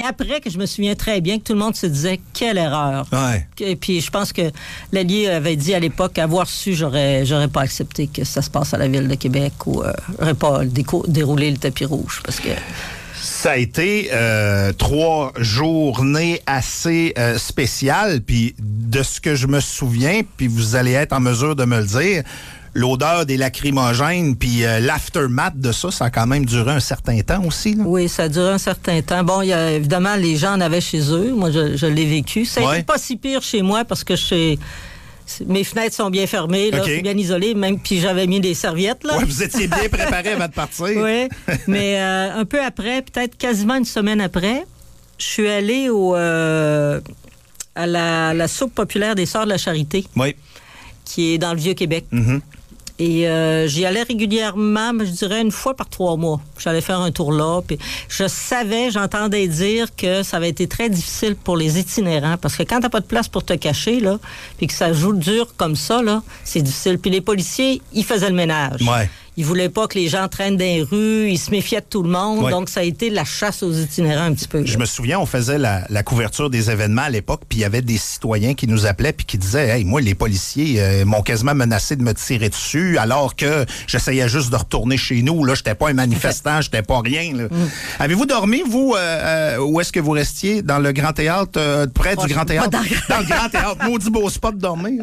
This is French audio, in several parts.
après que je me souviens très bien que tout le monde se disait « Quelle erreur! » Et puis je pense que l'allié avait dit à l'époque, avoir su, j'aurais pas accepté que ça se passe à la Ville de Québec ou j'aurais pas déroulé le tapis rouge parce que... Ça a été 3 journées assez spéciales, puis de ce que je me souviens, puis vous allez être en mesure de me le dire, l'odeur des lacrymogènes, puis l'aftermath de ça, ça a quand même duré un certain temps aussi. Là. Oui, ça a duré un certain temps. Bon, évidemment, les gens en avaient chez eux. Moi, je l'ai vécu. Ça n'était pas si pire chez moi parce que mes fenêtres sont bien fermées, là, c'est bien isolé, même puis j'avais mis des serviettes. Là. Oui, vous étiez bien préparé avant de partir. Oui, mais un peu après, peut-être quasiment une semaine après, je suis allée à la soupe populaire des Sœurs de la Charité, qui est dans le Vieux-Québec. Mm-hmm. Et j'y allais régulièrement, je dirais 1 fois par 3 mois. J'allais faire un tour là. Puis j'entendais dire que ça avait été très difficile pour les itinérants. Parce que quand t'as pas de place pour te cacher, là, puis que ça joue dur comme ça, là, c'est difficile. Puis les policiers, ils faisaient le ménage. Ouais. Ils voulaient pas que les gens traînent dans les rues, ils se méfiaient de tout le monde. Ouais. Donc, ça a été la chasse aux itinérants un petit peu. Je me souviens, on faisait la couverture des événements à l'époque, puis il y avait des citoyens qui nous appelaient puis qui disaient « Hey, moi, les policiers m'ont quasiment menacé de me tirer dessus alors que j'essayais juste de retourner chez nous. Là, j'étais pas un manifestant, j'étais pas rien. Là. Avez-vous dormi, vous, où est-ce que vous restiez? Dans le Grand Théâtre, près du Grand Théâtre? Dans le Grand Théâtre. Maudit beau spot de dormir.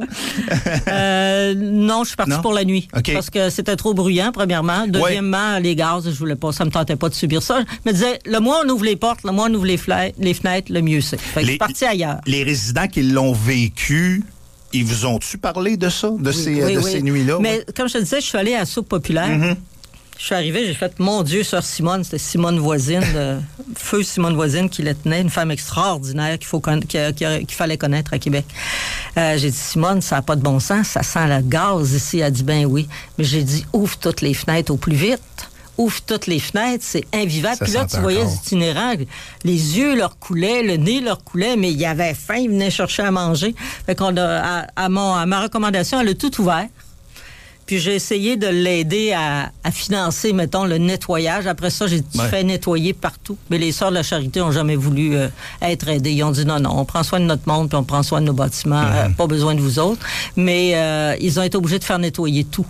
Non, je suis partie pour la nuit. Okay. Parce que c'était trop bruyant. Premièrement. Deuxièmement, les gaz, je voulais pas, ça me tentait pas de subir ça. Je me disais, le moins on ouvre les portes, le moins on ouvre les fenêtres, le mieux c'est. Fait que je suis parti ailleurs. Les résidents qui l'ont vécu, ils vous ont-tu parlé de ça, ces nuits-là? Mais comme je te disais, je suis allée à la soupe populaire. Mm-hmm. Je suis arrivée, j'ai fait, mon Dieu, sœur Simone, c'était Simone Voisine, feu Simone Voisine qui la tenait, une femme extraordinaire qu'il fallait connaître à Québec. J'ai dit, Simone, ça n'a pas de bon sens, ça sent le gaz ici. Elle a dit, ben oui. Mais j'ai dit, ouvre toutes les fenêtres au plus vite. Ouvre toutes les fenêtres, c'est invivable. Puis là, tu voyais les itinérants, les yeux leur coulaient, le nez leur coulait, mais ils avaient faim, ils venaient chercher à manger. Fait qu'on a, à ma recommandation, elle a tout ouvert. Puis j'ai essayé de l'aider à financer, mettons, le nettoyage. Après ça, j'ai fait nettoyer partout. Mais les Sœurs de la Charité n'ont jamais voulu être aidées. Ils ont dit non, on prend soin de notre monde, puis on prend soin de nos bâtiments. Pas besoin de vous autres. Mais ils ont été obligés de faire nettoyer tout.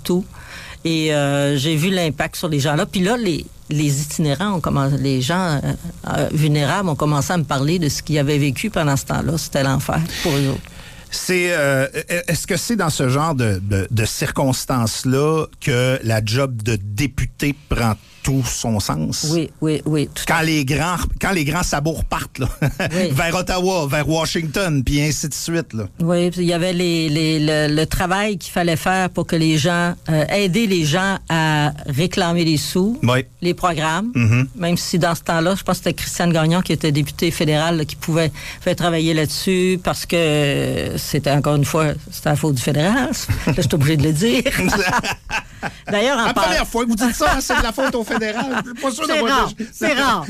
Et j'ai vu l'impact sur les gens là. Puis là, les itinérants les gens vulnérables ont commencé à me parler de ce qu'ils avaient vécu pendant ce temps-là. C'était l'enfer pour eux autres. Est-ce que c'est dans ce genre de circonstances-là que la job de député prend tout son sens? Oui. Quand les grands sabots repartent, là, vers Ottawa, vers Washington, puis ainsi de suite. Là. Oui, il y avait le travail qu'il fallait faire pour que les gens, aider les gens à réclamer les sous, les programmes, même si dans ce temps-là, je pense que c'était Christiane Gagnon qui était députée fédérale, là, qui pouvait faire travailler là-dessus parce que c'était encore une fois, c'était la faute du fédéral. Là, je suis obligée de le dire. D'ailleurs, la première fois que vous dites ça, c'est de la faute au fédéral. Pas sûr c'est rare.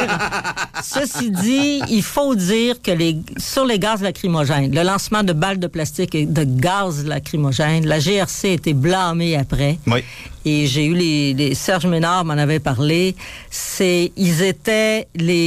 Ceci dit, il faut dire que sur les gaz lacrymogènes, le lancement de balles de plastique et de gaz lacrymogènes, la GRC a été blâmée après. Oui. Et j'ai eu Serge Ménard m'en avait parlé. Ils étaient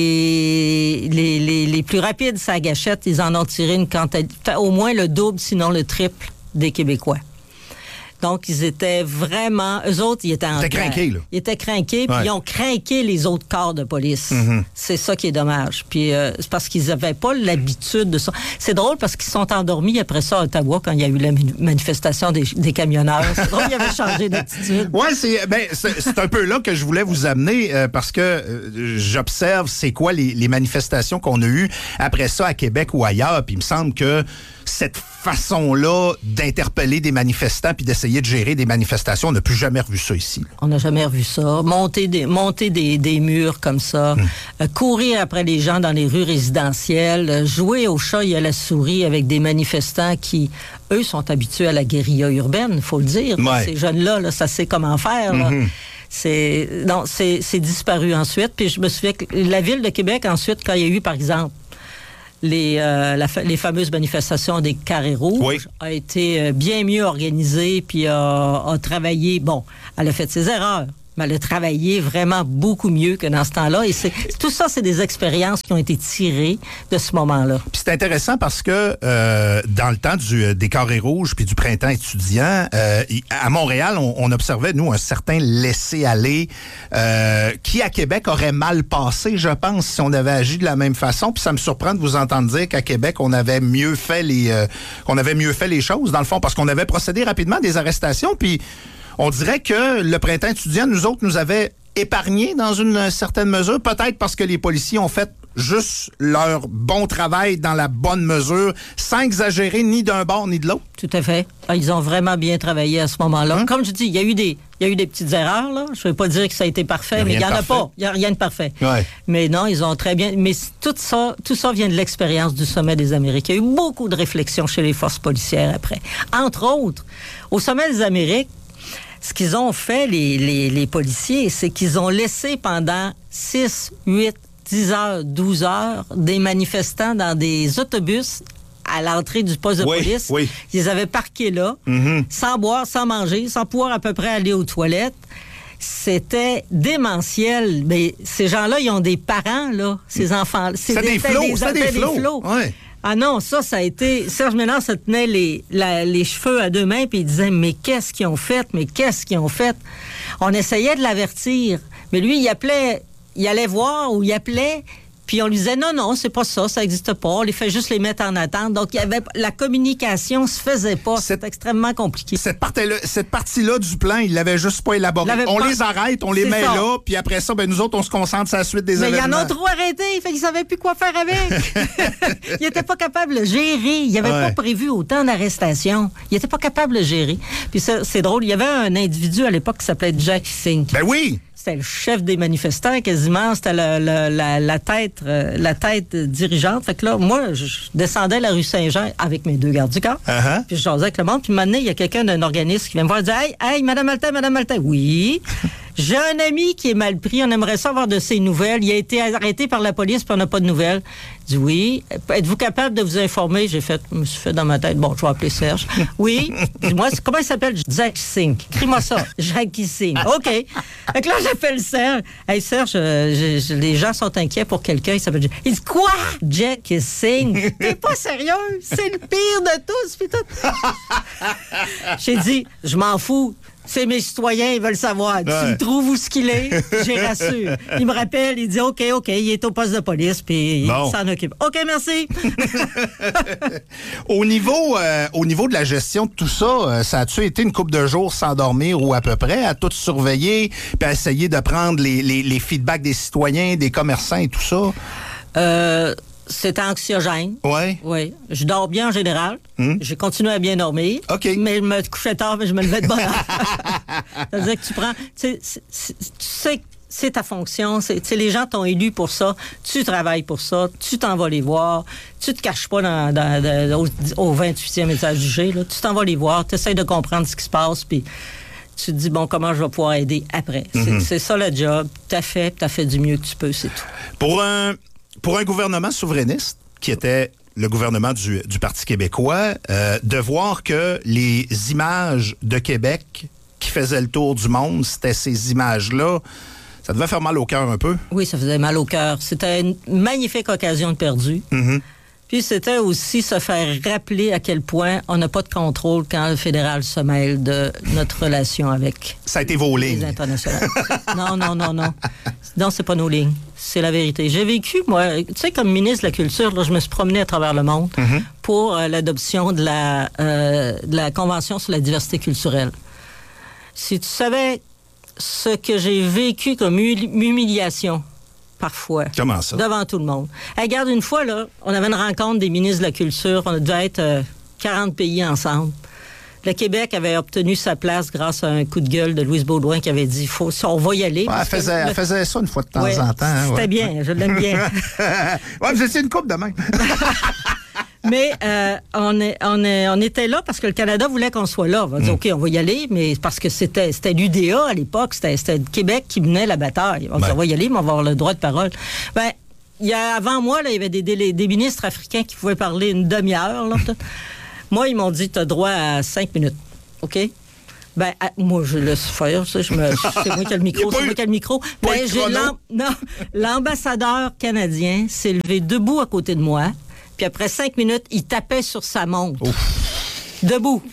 les plus rapides sa gâchette. Ils en ont tiré une quantité, au moins le double, sinon le triple des Québécois. Donc, ils étaient vraiment... Eux autres, ils étaient en guerre. Craqués, là. Ils étaient craqués, puis ils ont craqué les autres corps de police. Mm-hmm. C'est ça qui est dommage. Puis c'est parce qu'ils n'avaient pas l'habitude de ça. C'est drôle parce qu'ils sont endormis après ça à Ottawa quand il y a eu la manifestation des camionneurs. C'est drôle, ils avaient changé d'attitude. Oui, c'est un peu là que je voulais vous amener parce que j'observe c'est quoi les manifestations qu'on a eues après ça à Québec ou ailleurs. Puis il me semble que cette façon-là d'interpeller des manifestants puis d'essayer de gérer des manifestations, on n'a plus jamais revu ça ici. On n'a jamais revu ça. Monter des murs comme ça, courir après les gens dans les rues résidentielles, jouer au chat et à la souris avec des manifestants qui, eux, sont habitués à la guérilla urbaine, il faut le dire. Ouais. Ces jeunes-là, là, ça sait comment faire. Là. C'est disparu ensuite. Puis je me souviens que la Ville de Québec, ensuite, quand il y a eu, par exemple, les fameuses manifestations des carrés rouges a été bien mieux organisée puis a travaillé. Bon, elle a fait ses erreurs. Mais elle a travaillé vraiment beaucoup mieux que dans ce temps-là. Et tout ça, c'est des expériences qui ont été tirées de ce moment-là. Puis c'est intéressant parce que dans le temps des carrés rouges puis du printemps étudiant, à Montréal, on observait, nous, un certain laisser-aller qui, à Québec, aurait mal passé, je pense, si on avait agi de la même façon. Puis ça me surprend de vous entendre dire qu'à Québec, on avait mieux fait les choses, dans le fond, parce qu'on avait procédé rapidement à des arrestations, puis on dirait que le printemps étudiant, nous autres, nous avait épargnés dans une certaine mesure, peut-être parce que les policiers ont fait juste leur bon travail dans la bonne mesure, sans exagérer ni d'un bord ni de l'autre. Tout à fait. Ils ont vraiment bien travaillé à ce moment-là. Comme je dis, il y a eu des petites erreurs, là. Je ne vais pas dire que ça a été parfait, mais il n'y en a pas. Il n'y a rien de parfait. Ouais. Mais non, ils ont très bien... Mais tout ça vient de l'expérience du Sommet des Amériques. Il y a eu beaucoup de réflexions chez les forces policières après. Entre autres, au Sommet des Amériques, ce qu'ils ont fait, les policiers, c'est qu'ils ont laissé pendant 6, 8, 10 heures, 12 heures, des manifestants dans des autobus à l'entrée du poste de police. Oui. Ils les avaient parqués là, sans boire, sans manger, sans pouvoir à peu près aller aux toilettes. C'était démentiel. Mais ces gens-là, ils ont des parents, là, ces enfants. C'était des flots. Ouais. Ah non, ça a été... Serge Ménard se tenait les cheveux à deux mains, puis il disait, mais qu'est-ce qu'ils ont fait? On essayait de l'avertir. Mais lui, il allait voir ou il appelait, puis on lui disait, non, c'est pas ça n'existe pas, on les fait juste les mettre en attente. Donc, la communication se faisait pas. C'était extrêmement compliqué. Cette partie-là du plan, il l'avait juste pas élaboré. Les arrête, on les met là, puis après ça, nous autres, on se concentre sur la suite des événements. Mais ils en ont trop arrêté, fait qu'ils savaient plus quoi faire avec. Ils étaient pas capables de gérer. Ils n'avaient pas prévu autant d'arrestations. Ils étaient pas capables de gérer. Puis ça, c'est drôle, il y avait un individu à l'époque qui s'appelait Jack Sink. Ben oui! C'était le chef des manifestants, quasiment. C'était la tête dirigeante. Fait que là, moi, je descendais la rue Saint-Jean avec mes deux gardes du corps. Puis je jasais avec le monde. Puis maintenant, il y a quelqu'un d'un organisme qui vient me voir et dit « Hey, Madame Maltais. Oui. J'ai un ami qui est mal pris. On aimerait savoir de ses nouvelles. Il a été arrêté par la police, puis on n'a pas de nouvelles. » Je dis « Oui. Êtes-vous capable de vous informer? » Je me suis fait dans ma tête, bon, je vais appeler Serge. Oui. Dis-moi, comment il s'appelle? Jack Sink. Écris-moi ça. Jack Sink. OK. Fait que là, j'appelle Serge. Hey, Serge, les gens sont inquiets pour quelqu'un. Il s'appelle Jack. Il dit, quoi? Jack Sink? T'es pas sérieux? C'est le pire de tous. Puis tout. J'ai dit, je m'en fous. C'est mes citoyens, ils veulent savoir. Tu me trouves où ce qu'il est, j'ai rassure. Il me rappelle, il dit OK, il est au poste de police, puis il s'en occupe. OK, merci. Au niveau de la gestion de tout ça, ça a-tu été une couple de jours sans dormir ou à peu près, à tout surveiller, puis à essayer de prendre les feedbacks des citoyens, des commerçants et tout ça? C'était anxiogène. Oui. Je dors bien en général. J'ai continué à bien dormir. OK. Mais je me couchais tard, mais je me levais de bonne heure. C'est-à-dire que tu prends... Tu sais, c'est ta fonction. Les gens t'ont élu pour ça. Tu travailles pour ça. Tu t'en vas les voir. Tu te caches pas au 28e étage du G. Là. Tu t'en vas les voir. Tu essaies de comprendre ce qui se passe. Puis tu te dis, bon, comment je vais pouvoir aider après. C'est ça le job. T'as fait du mieux que tu peux, c'est tout. Pour un gouvernement souverainiste, qui était le gouvernement du Parti québécois, de voir que les images de Québec qui faisaient le tour du monde, c'était ces images-là, ça devait faire mal au cœur un peu. Oui, ça faisait mal au cœur. C'était une magnifique occasion de perdu. Puis c'était aussi se faire rappeler à quel point on n'a pas de contrôle quand le fédéral se mêle de notre relation avec ça a été vos lignes. Les internationales. Non. Non, c'est pas nos lignes. C'est la vérité. J'ai vécu, moi, tu sais, comme ministre de la Culture, là, je me suis promené à travers le monde pour l'adoption de la Convention sur la diversité culturelle. Si tu savais ce que j'ai vécu comme humiliation, parfois. Comment ça? Devant tout le monde. Hey, regarde, une fois, là, on avait une rencontre des ministres de la Culture. On devait être 40 pays ensemble. Le Québec avait obtenu sa place grâce à un coup de gueule de Louise Baudouin qui avait dit, on va y aller. Ouais, elle faisait ça une fois de temps en temps. C'était bien, je l'aime bien. Vous étiez une couple de même. Mais on était là parce que le Canada voulait qu'on soit là. On va dire, OK, on va y aller, mais parce que c'était l'UDA à l'époque, c'était le Québec qui menait la bataille. On va y aller, mais on va avoir le droit de parole. Avant moi, là, il y avait des ministres africains qui pouvaient parler une demi-heure. Là, moi, ils m'ont dit, tu as droit à 5 minutes. OK? Ben, moi, je laisse faire. Ça, c'est moi qui ai le micro. C'est moi qui ai le micro. Ben, l'ambassadeur canadien s'est levé debout à côté de moi. Puis après 5 minutes, il tapait sur sa montre. Ouf. Debout.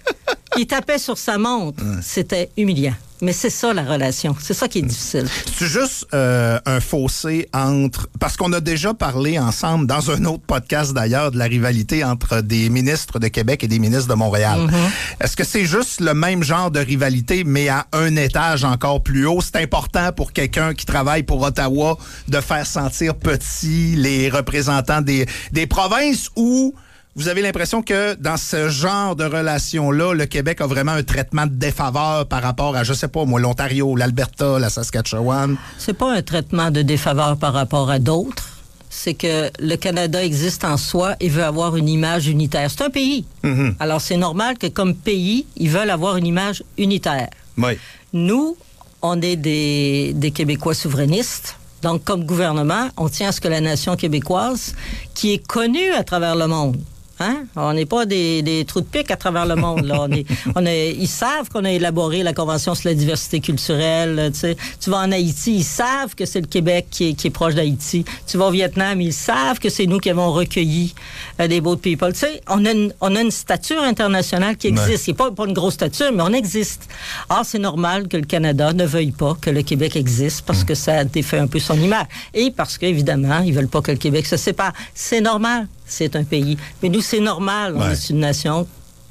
Il tapait sur sa montre. C'était humiliant. Mais c'est ça, la relation. C'est ça qui est difficile. C'est juste un fossé entre... Parce qu'on a déjà parlé ensemble, dans un autre podcast d'ailleurs, de la rivalité entre des ministres de Québec et des ministres de Montréal. Mm-hmm. Est-ce que c'est juste le même genre de rivalité, mais à un étage encore plus haut? C'est important pour quelqu'un qui travaille pour Ottawa de faire sentir petits les représentants des provinces ou... Vous avez l'impression que dans ce genre de relation-là, le Québec a vraiment un traitement de défaveur par rapport à, je sais pas, moi, l'Ontario, l'Alberta, la Saskatchewan? C'est pas un traitement de défaveur par rapport à d'autres. C'est que le Canada existe en soi et veut avoir une image unitaire. C'est un pays. Mm-hmm. Alors, c'est normal que comme pays, ils veulent avoir une image unitaire. Oui. Nous, on est des Québécois souverainistes. Donc, comme gouvernement, on tient à ce que la nation québécoise, qui est connue à travers le monde, hein? On n'est pas des trous de pique à travers le monde. Là. Ils savent qu'on a élaboré la Convention sur la diversité culturelle. Tu vas en Haïti, ils savent que c'est le Québec qui est proche d'Haïti. Tu vas au Vietnam, ils savent que c'est nous qui avons recueilli des boat people. Tu sais, on a une stature internationale qui existe. C'est pas une grosse stature, mais on existe. Or, c'est normal que le Canada ne veuille pas que le Québec existe parce que ça défait un peu son image. Et parce qu'évidemment, ils veulent pas que le Québec se sépare. C'est normal. C'est un pays. Mais nous, c'est normal. On est une nation.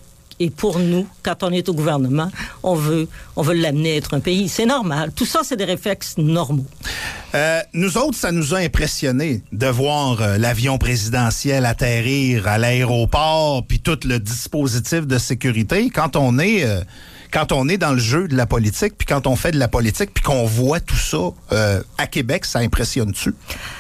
Et pour nous, quand on est au gouvernement, on veut l'amener à être un pays. C'est normal. Tout ça, c'est des réflexes normaux. Nous autres, ça nous a impressionnés de voir l'avion présidentiel atterrir à l'aéroport, puis tout le dispositif de sécurité. Quand on est dans le jeu de la politique, puis quand on fait de la politique, puis qu'on voit tout ça à Québec, ça impressionne-tu?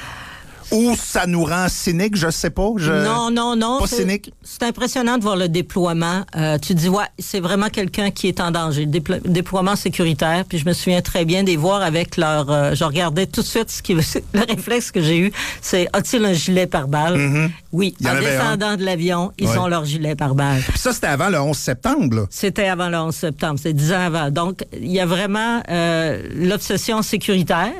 Ou ça nous rend cyniques, je sais pas. Non. Pas cynique. C'est impressionnant de voir le déploiement. Tu dis, c'est vraiment quelqu'un qui est en danger. Le déploiement sécuritaire. Puis je me souviens très bien des voir avec leur... je regardais tout de suite le réflexe que j'ai eu, c'est, a-t-il un gilet pare-balles? Mm-hmm. Oui. En descendant de l'avion, ils ont leur gilet pare-balles. Puis ça, c'était avant le 11 septembre, là. C'était avant le 11 septembre. C'est 10 ans avant. Donc, il y a vraiment l'obsession sécuritaire.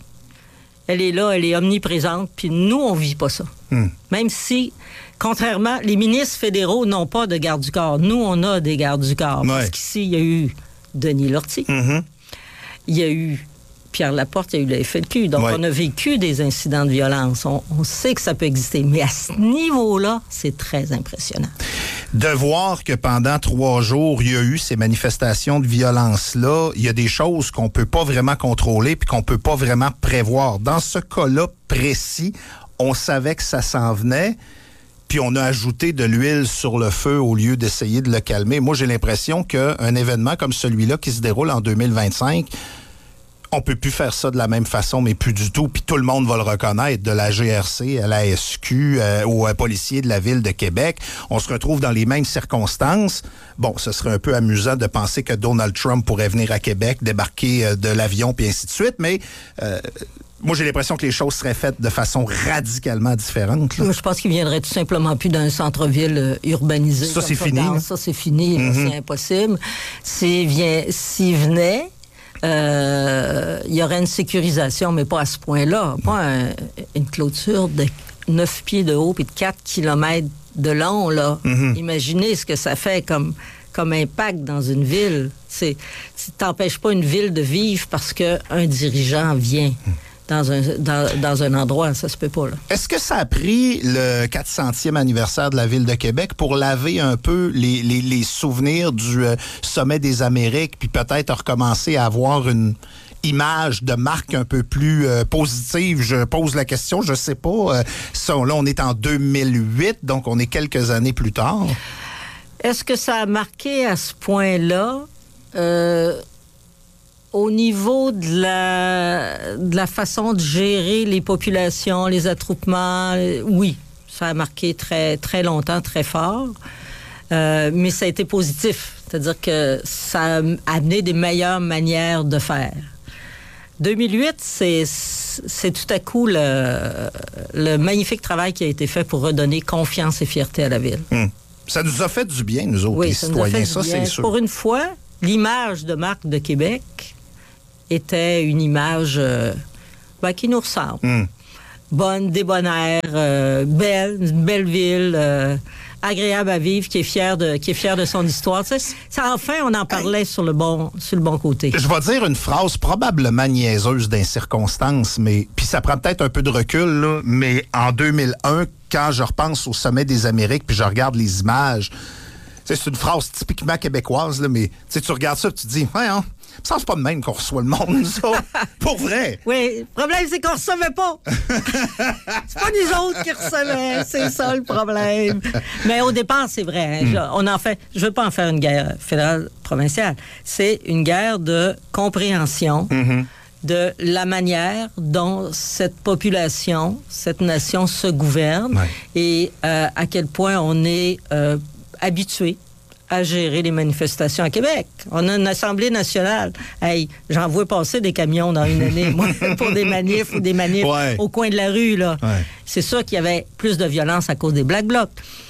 Elle est là, elle est omniprésente, puis nous, on vit pas ça. Même si, contrairement, les ministres fédéraux n'ont pas de garde du corps. Nous, on a des gardes du corps. Parce qu'ici, il y a eu Denis Lortie, il y a eu Pierre Laporte, il y a eu le FLQ. Donc, on a vécu des incidents de violence. On sait que ça peut exister. Mais à ce niveau-là, c'est très impressionnant. De voir que pendant 3 jours, il y a eu ces manifestations de violence-là, il y a des choses qu'on peut pas vraiment contrôler puis qu'on peut pas vraiment prévoir. Dans ce cas-là précis, on savait que ça s'en venait, puis on a ajouté de l'huile sur le feu au lieu d'essayer de le calmer. Moi, j'ai l'impression qu'un événement comme celui-là qui se déroule en 2025... On peut plus faire ça de la même façon, mais plus du tout. Puis tout le monde va le reconnaître, de la GRC à la SQ, aux policiers de la Ville de Québec. On se retrouve dans les mêmes circonstances. Bon, ce serait un peu amusant de penser que Donald Trump pourrait venir à Québec, débarquer de l'avion, puis ainsi de suite, mais... moi, j'ai l'impression que les choses seraient faites de façon radicalement différente. Là. Je pense qu'il viendrait tout simplement plus d'un centre-ville urbanisé. Ça, c'est fini. Ça, c'est fini. C'est impossible. S'il venait... il y aurait une sécurisation, mais pas à ce point-là. Pas une clôture de 9 pieds de haut et de 4 kilomètres de long. Là. Imaginez ce que ça fait comme impact dans une ville. Tu t'empêches pas une ville de vivre parce qu'un dirigeant vient dans un endroit. Ça se peut pas, là. Est-ce que ça a pris le 400e anniversaire de la Ville de Québec pour laver un peu les souvenirs du Sommet des Amériques, puis peut-être recommencer à avoir une image de marque un peu plus positive? Je pose la question, je sais pas. Là, on est en 2008, donc on est quelques années plus tard. Est-ce que ça a marqué à ce point-là? Au niveau de la façon de gérer les populations, les attroupements, oui, ça a marqué très, très longtemps, très fort. Mais ça a été positif. C'est-à-dire que ça a amené des meilleures manières de faire. 2008, c'est tout à coup le magnifique travail qui a été fait pour redonner confiance et fierté à la ville. Ça nous a fait du bien, nous autres, les citoyens. Ça, c'est sûr. Pour une fois, l'image de marque de Québec était une image qui nous ressemble. Bonne, débonnaire, belle, une belle ville, agréable à vivre, qui est fière de son histoire. Tu sais, enfin, on en parlait sur le bon côté. Je vais dire une phrase probablement niaiseuse dans les circonstances, mais puis ça prend peut-être un peu de recul, là, mais en 2001, quand je repense au sommet des Amériques, puis je regarde les images, c'est une phrase typiquement québécoise, là, mais tu regardes ça et tu te dis, ça, c'est pas de même qu'on reçoit le monde, ça. Pour vrai. Oui, le problème, c'est qu'on recevait pas. C'est pas nous autres qui recevaient. C'est ça le problème. Mais au départ, c'est vrai. Je veux pas en faire une guerre fédérale provinciale. C'est une guerre de compréhension de la manière dont cette population, cette nation se gouverne et à quel point on est habitué à gérer les manifestations à Québec. On a une Assemblée nationale. Hey, j'en vois passer des camions dans une année, moi, pour des manifs ou des manifs au coin de la rue, là. Ouais. C'est sûr qu'il y avait plus de violence à cause des Black Blocs.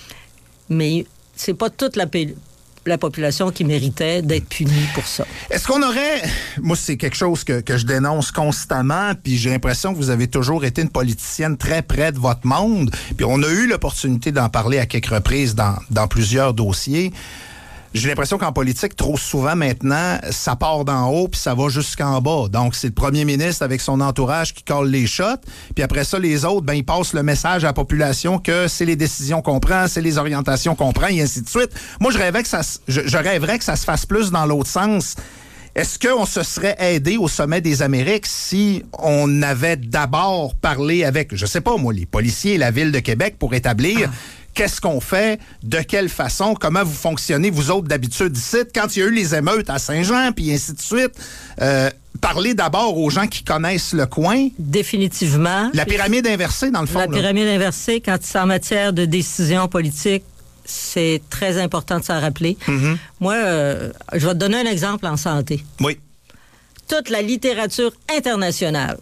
Mais c'est pas toute la population qui méritait d'être punie pour ça. Est-ce qu'on aurait... Moi, c'est quelque chose que je dénonce constamment, puis j'ai l'impression que vous avez toujours été une politicienne très près de votre monde, puis on a eu l'opportunité d'en parler à quelques reprises dans plusieurs dossiers. J'ai l'impression qu'en politique, trop souvent maintenant, ça part d'en haut puis ça va jusqu'en bas. Donc, c'est le premier ministre avec son entourage qui colle les shots. Puis après ça, les autres, ils passent le message à la population que c'est les décisions qu'on prend, c'est les orientations qu'on prend, et ainsi de suite. Moi, je rêverais que ça se fasse plus dans l'autre sens. Est-ce qu'on se serait aidé au sommet des Amériques si on avait d'abord parlé avec, je sais pas moi, les policiers et la Ville de Québec pour établir... Qu'est-ce qu'on fait? De quelle façon? Comment vous fonctionnez, vous autres, d'habitude, ici? Quand il y a eu les émeutes à Saint-Jean, puis ainsi de suite, parlez d'abord aux gens qui connaissent le coin. Définitivement. La pyramide inversée, dans le fond. La pyramide inversée, quand c'est en matière de décision politique, c'est très important de s'en rappeler. Moi, je vais te donner un exemple en santé. Oui. Toute la littérature internationale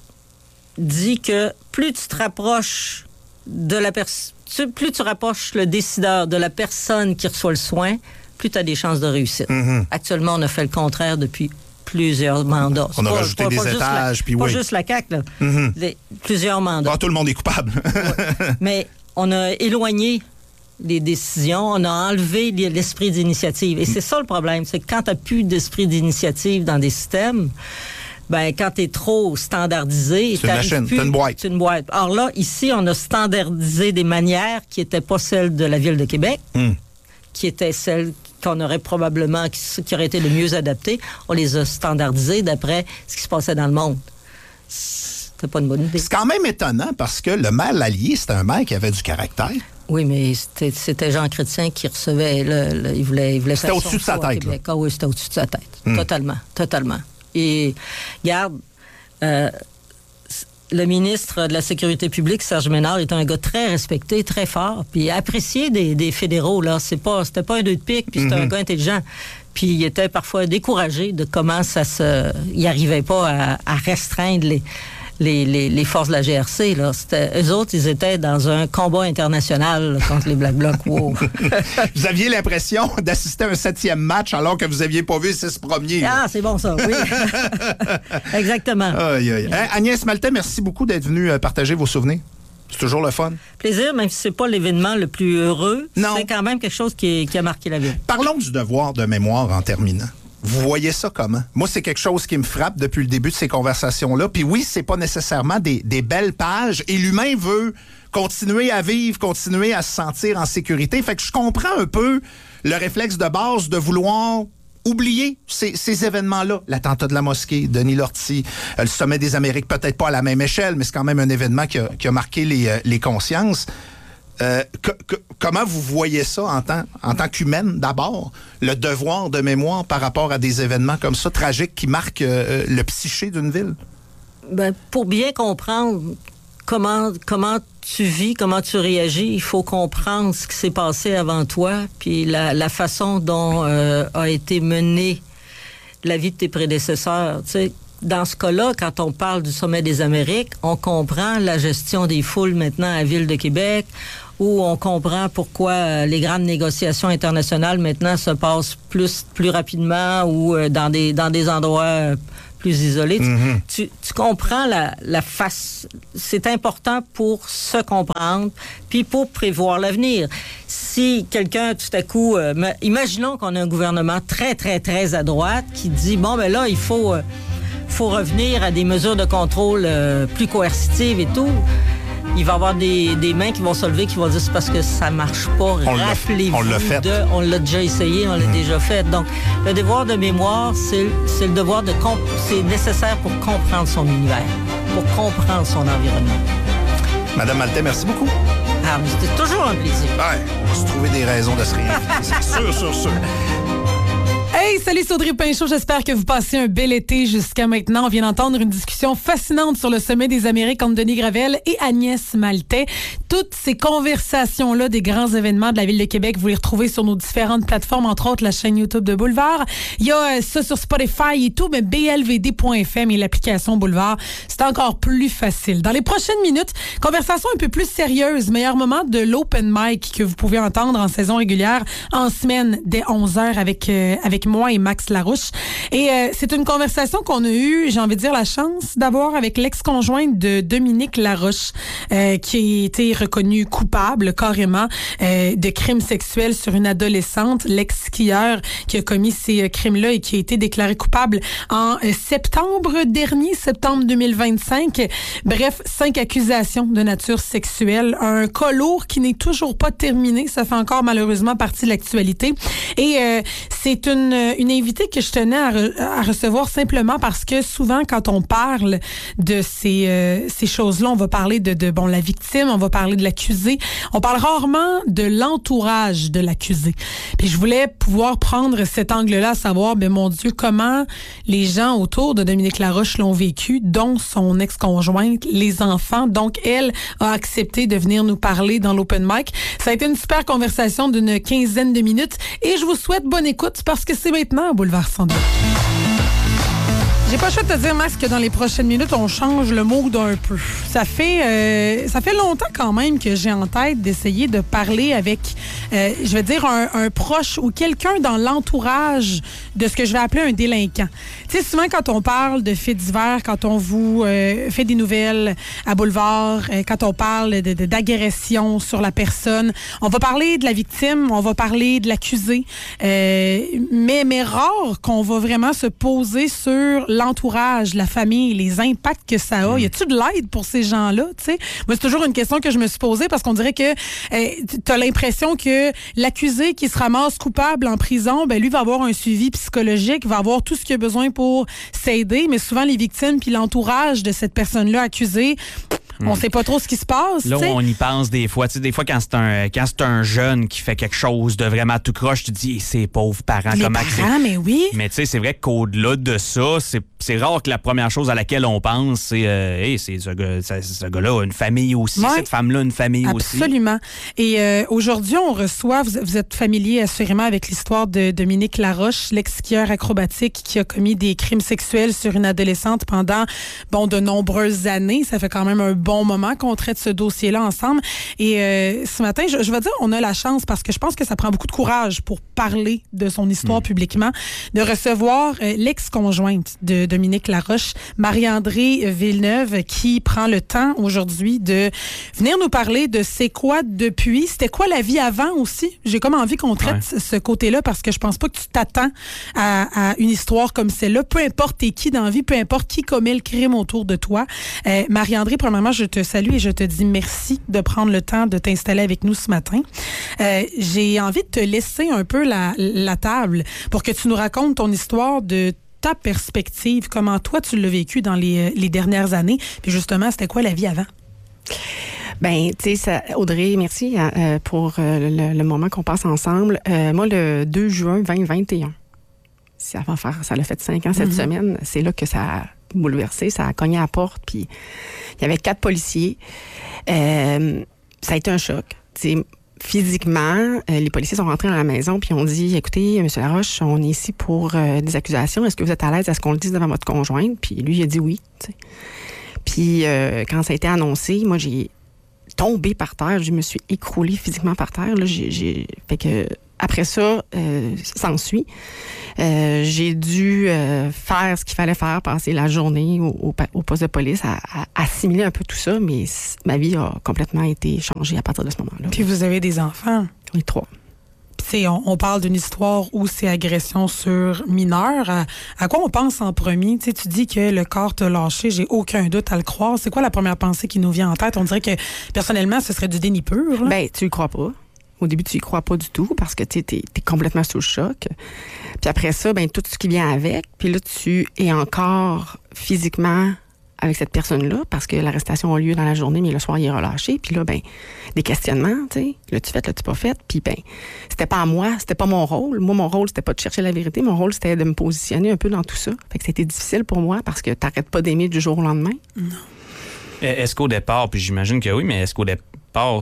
dit que plus tu te rapproches de la personne, plus tu rapproches le décideur de la personne qui reçoit le soin, plus tu as des chances de réussite. Actuellement, on a fait le contraire depuis plusieurs mandats. On a rajouté des étages, puis pas juste la CAQ, là. Plusieurs mandats. Tout le monde est coupable. Mais on a éloigné les décisions, on a enlevé l'esprit d'initiative. Et c'est ça le problème, c'est que quand tu n'as plus d'esprit d'initiative dans des systèmes, quand t'es trop standardisé... C'est une machine, c'est une boîte. C'est une boîte. Alors là, ici, on a standardisé des manières qui n'étaient pas celles de la Ville de Québec, qui étaient celles qu'on aurait probablement, qui auraient été le mieux adaptées. On les a standardisées d'après ce qui se passait dans le monde. C'était pas une bonne idée. C'est quand même étonnant parce que le maire Lallier, c'était un maire qui avait du caractère. Oui, mais c'était Jean Chrétien qui recevait... il voulait c'était au-dessus de sa tête, là. Ah oui, c'était au-dessus de sa tête. Totalement. Et, regarde, le ministre de la Sécurité publique, Serge Ménard, est un gars très respecté, très fort, puis apprécié des fédéraux, là. C'était pas un deux de pique, puis c'était un gars intelligent. Puis il était parfois découragé de comment il arrivait pas à restreindre les forces de la GRC, là. Eux autres, ils étaient dans un combat international contre les Black Blocs. Wow. Vous aviez l'impression d'assister à un 7e match alors que vous n'aviez pas vu les 6 premiers. Ah, c'est bon ça, oui. Exactement. Agnès Maltais, merci beaucoup d'être venue partager vos souvenirs. C'est toujours le fun. Plaisir, même si c'est pas l'événement le plus heureux, c'est quand même quelque chose qui a marqué la ville. Parlons du devoir de mémoire en terminant. Vous voyez ça comment? Moi, c'est quelque chose qui me frappe depuis le début de ces conversations-là. Puis oui, c'est pas nécessairement des belles pages. Et l'humain veut continuer à vivre, continuer à se sentir en sécurité. Fait que je comprends un peu le réflexe de base de vouloir oublier ces événements-là. L'attentat de la mosquée, Denis Lortie, le sommet des Amériques, peut-être pas à la même échelle, mais c'est quand même un événement qui a marqué les consciences. Comment vous voyez ça en tant qu'humaine d'abord, le devoir de mémoire par rapport à des événements comme ça, tragiques, qui marquent le psyché d'une ville? Pour bien comprendre comment tu vis, comment tu réagis, il faut comprendre ce qui s'est passé avant toi, puis la façon dont a été menée la vie de tes prédécesseurs. Tu sais, dans ce cas-là, quand on parle du Sommet des Amériques, on comprend la gestion des foules maintenant à la Ville de Québec, où on comprend pourquoi les grandes négociations internationales maintenant se passent plus rapidement ou dans des endroits plus isolés. Mm-hmm. Tu comprends la face. C'est important pour se comprendre, puis pour prévoir l'avenir. Si quelqu'un, tout à coup, imaginons qu'on a un gouvernement très, très, très à droite qui dit, bon, ben là, il faut revenir à des mesures de contrôle plus coercitives et tout. Il va y avoir des mains qui vont se lever, qui vont dire c'est parce que ça marche pas. Rappelez-vous. On l'a déjà essayé, on l'a déjà fait. Donc, le devoir de mémoire, c'est le devoir c'est nécessaire pour comprendre son univers, pour comprendre son environnement. Madame Maltais, merci beaucoup. Ah, mais c'était toujours un plaisir. Ouais, on va se trouver des raisons de se réinviter. C'est sûr. Hey, salut, c'est Audrey Pinchot. J'espère que vous passez un bel été jusqu'à maintenant. On vient d'entendre une discussion fascinante sur le Sommet des Amériques entre Denis Gravel et Agnès Maltais. Toutes ces conversations-là des grands événements de la Ville de Québec, vous les retrouvez sur nos différentes plateformes, entre autres la chaîne YouTube de Boulevard. Il y a ça sur Spotify et tout, mais blvd.fm et l'application Boulevard, c'est encore plus facile. Dans les prochaines minutes, conversation un peu plus sérieuse, meilleur moment de l'open mic que vous pouvez entendre en saison régulière, en semaine, dès 11h avec moi et Max Larouche. Et c'est une conversation qu'on a eue, j'ai envie de dire, la chance d'avoir avec l'ex-conjointe de Dominique Laroche, qui a été reconnue coupable, carrément, de crimes sexuels sur une adolescente, l'ex-skieur qui a commis ces crimes-là et qui a été déclaré coupable en septembre 2025. Bref, 5 accusations de nature sexuelle. Un cas lourd qui n'est toujours pas terminé. Ça fait encore malheureusement partie de l'actualité. Et c'est une invitée que je tenais à recevoir simplement parce que souvent, quand on parle de ces choses-là, on va parler de la victime, on va parler de l'accusé. On parle rarement de l'entourage de l'accusé. Puis je voulais pouvoir prendre cet angle-là, à savoir, mon Dieu, comment les gens autour de Dominique Laroche l'ont vécu, dont son ex-conjointe, les enfants. Donc, elle a accepté de venir nous parler dans l'open mic. Ça a été une super conversation d'une 15aine de minutes et je vous souhaite bonne écoute parce que c'est maintenant à Boulevard 102. J'ai pas le choix de te dire, Max, que dans les prochaines minutes, on change le mood un peu. Ça fait longtemps quand même que j'ai en tête d'essayer de parler avec, je vais dire, un proche ou quelqu'un dans l'entourage de ce que je vais appeler un délinquant. Tu sais, souvent quand on parle de faits divers, quand on vous fait des nouvelles à Boulevard, quand on parle d'agression sur la personne, on va parler de la victime, on va parler de l'accusé, mais rare qu'on va vraiment se poser sur l'entourage, la famille, les impacts que ça a. Y a-tu de l'aide pour ces gens-là, tu sais? Moi, c'est toujours une question que je me suis posée parce qu'on dirait que t'as l'impression que l'accusé qui se ramasse coupable en prison, lui va avoir un suivi psychologique, va avoir tout ce qu'il a besoin pour s'aider, mais souvent les victimes puis l'entourage de cette personne-là accusée, on sait pas trop ce qui se passe. Là, t'sais. On y pense des fois. Tu sais, des fois, quand c'est un jeune qui fait quelque chose de vraiment tout croche, tu te dis, ces pauvres parents, les comment parents, mais oui. Mais tu sais, c'est vrai qu'au-delà de ça, c'est rare que la première chose à laquelle on pense, c'est ce gars-là a une famille aussi, cette femme-là a une famille aussi. Absolument. Et aujourd'hui, on reçoit, vous êtes familier assurément avec l'histoire de Dominique Laroche, l'ex-skieur acrobatique qui a commis des crimes sexuels sur une adolescente pendant de nombreuses années. Ça fait quand même un bon moment qu'on traite ce dossier-là ensemble. Et ce matin, je vais dire, on a la chance, parce que je pense que ça prend beaucoup de courage pour parler de son histoire publiquement, de recevoir l'ex-conjointe de Dominique Laroche, Marie-Andrée Villeneuve, qui prend le temps aujourd'hui de venir nous parler de c'est quoi depuis, c'était quoi la vie avant aussi. J'ai comme envie qu'on traite ce côté-là parce que je pense pas que tu t'attends à une histoire comme celle-là. Peu importe t'es qui dans la vie, peu importe qui commet le crime autour de toi. Marie-Andrée, premièrement, je te salue et je te dis merci de prendre le temps de t'installer avec nous ce matin. J'ai envie de te laisser un peu la table pour que tu nous racontes ton histoire de ta perspective, comment toi tu l'as vécu dans les dernières années, puis justement, c'était quoi la vie avant? Tu sais, Audrey, merci pour le moment qu'on passe ensemble. Moi, le 2 juin 2021, ça l'a fait 5 ans cette semaine, c'est là que ça a bouleversé, ça a cogné à la porte, puis il y avait 4 policiers. Ça a été un choc. Tu sais, physiquement, les policiers sont rentrés dans la maison puis ont dit, écoutez, M. Laroche, on est ici pour des accusations. Est-ce que vous êtes à l'aise à ce qu'on le dise devant votre conjointe? Puis lui, il a dit oui. T'sais. Puis quand ça a été annoncé, moi, j'ai tombé par terre. Je me suis écroulée physiquement par terre. Là, fait que après ça, s'ensuit. J'ai dû faire ce qu'il fallait faire, passer la journée au poste de police, à assimiler un peu tout ça, mais ma vie a complètement été changée à partir de ce moment-là. Puis vous avez des enfants? Oui, 3. On parle d'une histoire où c'est agression sur mineur. À quoi on pense en premier? Tu dis que le corps t'a lâché, j'ai aucun doute à le croire. C'est quoi la première pensée qui nous vient en tête? On dirait que, personnellement, ce serait du déni pur. Là. Ben, tu y crois pas. Au début, tu y crois pas du tout parce que tu es complètement sous le choc. Puis après ça, ben tout ce qui vient avec. Puis là, tu es encore physiquement avec cette personne-là parce que l'arrestation a lieu dans la journée, mais le soir, il est relâché. Puis là, ben des questionnements, tu sais. L'as-tu fait, l'as-tu pas fait? Puis ben c'était pas à moi, c'était pas mon rôle. Moi, mon rôle, c'était pas de chercher la vérité. Mon rôle, c'était de me positionner un peu dans tout ça. Fait que c'était difficile pour moi parce que t'arrêtes pas d'aimer du jour au lendemain. Non. Est-ce qu'au départ, puis j'imagine que oui, mais est-ce qu'au départ,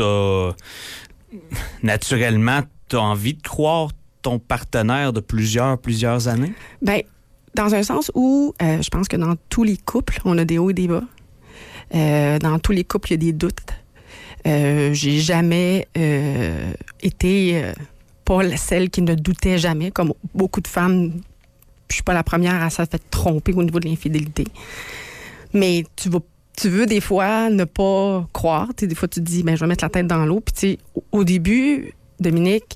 naturellement, t'as envie de croire ton partenaire de plusieurs années? Ben dans un sens où je pense que dans tous les couples, on a des hauts et des bas. Dans tous les couples, il y a des doutes. J'ai jamais été pas celle qui ne doutait jamais, comme beaucoup de femmes. Je suis pas la première à s'être fait tromper au niveau de l'infidélité. Mais tu veux des fois ne pas croire. Des fois, tu te dis, ben, je vais mettre la tête dans l'eau. Puis au début, Dominique,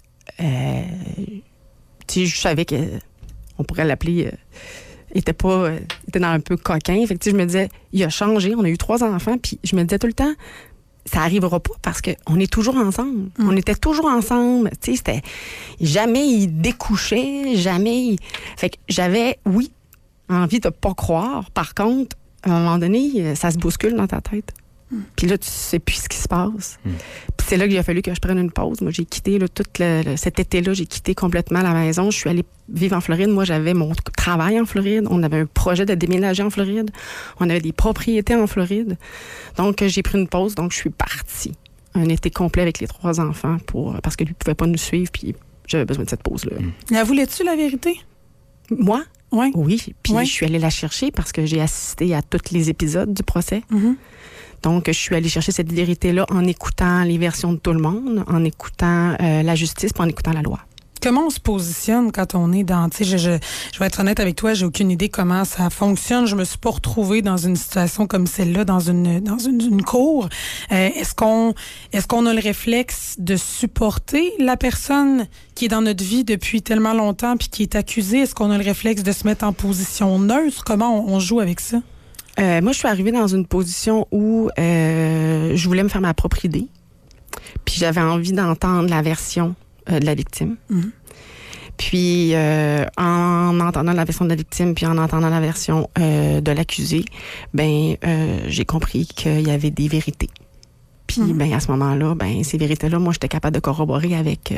je savais que on pourrait l'appeler, était dans un peu coquin. Fait que, je me disais, il a changé, on a eu 3 enfants, puis je me disais tout le temps, ça arrivera pas parce qu'on est toujours ensemble. On était toujours ensemble. C'était jamais il découchait, jamais. Fait que j'avais, oui, envie de pas croire. Par contre, à un moment donné, ça se bouscule dans ta tête. Puis là, tu sais plus ce qui se passe. Puis c'est là qu'il a fallu que je prenne une pause. Moi, j'ai quitté là, cet été-là, j'ai quitté complètement la maison. Je suis allée vivre en Floride. Moi, j'avais mon travail en Floride. On avait un projet de déménager en Floride. On avait des propriétés en Floride. Donc, j'ai pris une pause. Donc, je suis partie. Un été complet avec les 3 enfants parce que lui ne pouvait pas nous suivre. Puis j'avais besoin de cette pause-là. La voulais-tu, la vérité? Moi? Ouais. Oui. Puis ouais. Je suis allée la chercher parce que j'ai assisté à tous les épisodes du procès. Donc, je suis allée chercher cette vérité-là en écoutant les versions de tout le monde, en écoutant la justice, puis en écoutant la loi. Comment on se positionne quand on est dans... Tu sais, je vais être honnête avec toi, j'ai aucune idée comment ça fonctionne. Je me suis pas retrouvée dans une situation comme celle-là, dans une cour. Est-ce qu'on a le réflexe de supporter la personne qui est dans notre vie depuis tellement longtemps puis qui est accusée? Est-ce qu'on a le réflexe de se mettre en position neutre? Comment on joue avec ça? Moi, je suis arrivée dans une position où je voulais me faire ma propre idée. Puis j'avais envie d'entendre la version de la victime. Puis en entendant la version de la victime puis en entendant la version de l'accusé, ben j'ai compris qu'il y avait des vérités. Puis ben à ce moment-là, ben ces vérités-là, moi j'étais capable de corroborer avec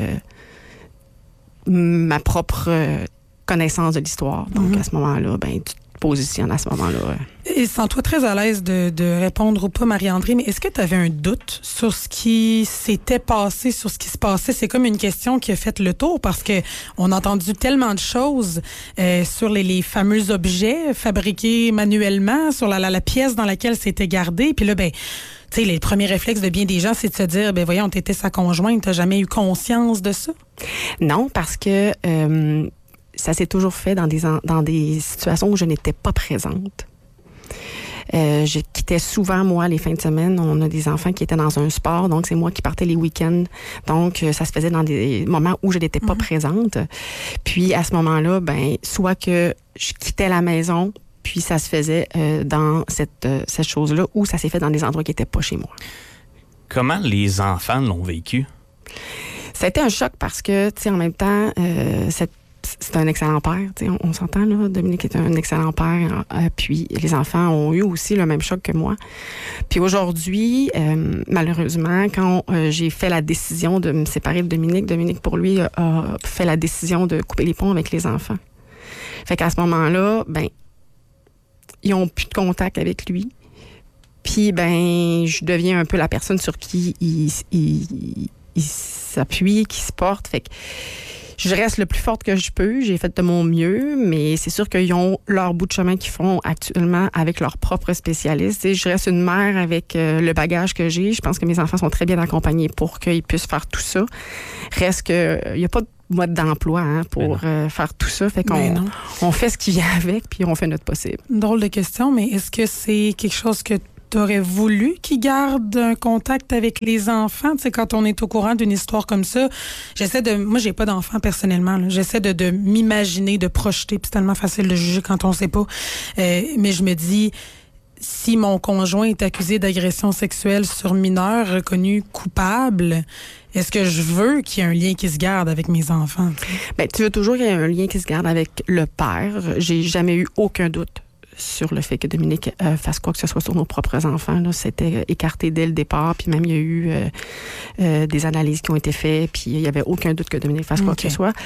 ma propre connaissance de l'histoire. Donc à ce moment-là, ben tu positionne à ce moment-là. Et sens-toi très à l'aise de répondre ou pas, Marie-André, mais est-ce que tu avais un doute sur ce qui s'était passé, sur ce qui se passait? C'est comme une question qui a fait le tour parce que on a entendu tellement de choses sur les fameux objets fabriqués manuellement, sur la pièce dans laquelle c'était gardé. Puis là, ben, tu sais, les premiers réflexes de bien des gens, c'est de se dire, ben voyons, t'étais sa conjointe, t'as jamais eu conscience de ça? Non, parce que ça s'est toujours fait dans des situations où je n'étais pas présente. Je quittais souvent, moi, les fins de semaine. On a des enfants qui étaient dans un sport, donc c'est moi qui partais les week-ends. Donc, ça se faisait dans des moments où je n'étais pas présente. Puis, à ce moment-là, ben, soit que je quittais la maison, puis ça se faisait dans cette chose-là, ou ça s'est fait dans des endroits qui n'étaient pas chez moi. Comment les enfants l'ont vécu? Ça a été un choc parce que, tu sais, en même temps, c'est un excellent père. On s'entend, là. Dominique est un excellent père. Puis les enfants ont eu aussi le même choc que moi. Puis aujourd'hui, malheureusement, quand j'ai fait la décision de me séparer de Dominique, pour lui, a fait la décision de couper les ponts avec les enfants. Fait qu'à ce moment-là, ben, ils ont plus de contact avec lui. Puis, ben, je deviens un peu la personne sur qui il s'appuient, qui se portent. Fait que je reste le plus forte que je peux. J'ai fait de mon mieux, mais c'est sûr qu'ils ont leur bout de chemin qu'ils font actuellement avec leurs propres spécialistes. Et je reste une mère avec le bagage que j'ai. Je pense que mes enfants sont très bien accompagnés pour qu'ils puissent faire tout ça. Reste que il n'y a pas de mode d'emploi pour faire tout ça. Fait qu'on on fait ce qu'il y a avec, puis on fait notre possible. Drôle de question, mais est-ce que c'est quelque chose que tu aurais voulu qu'ils gardent un contact avec les enfants? Tu sais, quand on est au courant d'une histoire comme ça, moi, j'ai pas d'enfants personnellement, là. J'essaie de m'imaginer, de projeter, puis c'est tellement facile de juger quand on sait pas. Mais je me dis, si mon conjoint est accusé d'agression sexuelle sur mineur, reconnu coupable, est-ce que je veux qu'il y ait un lien qui se garde avec mes enfants? Bien, tu veux toujours qu'il y ait un lien qui se garde avec le père. J'ai jamais eu aucun doute sur le fait que Dominique fasse quoi que ce soit sur nos propres enfants. Là. C'était écarté dès le départ, puis même il y a eu des analyses qui ont été faites, puis il n'y avait aucun doute que Dominique fasse quoi que ce soit.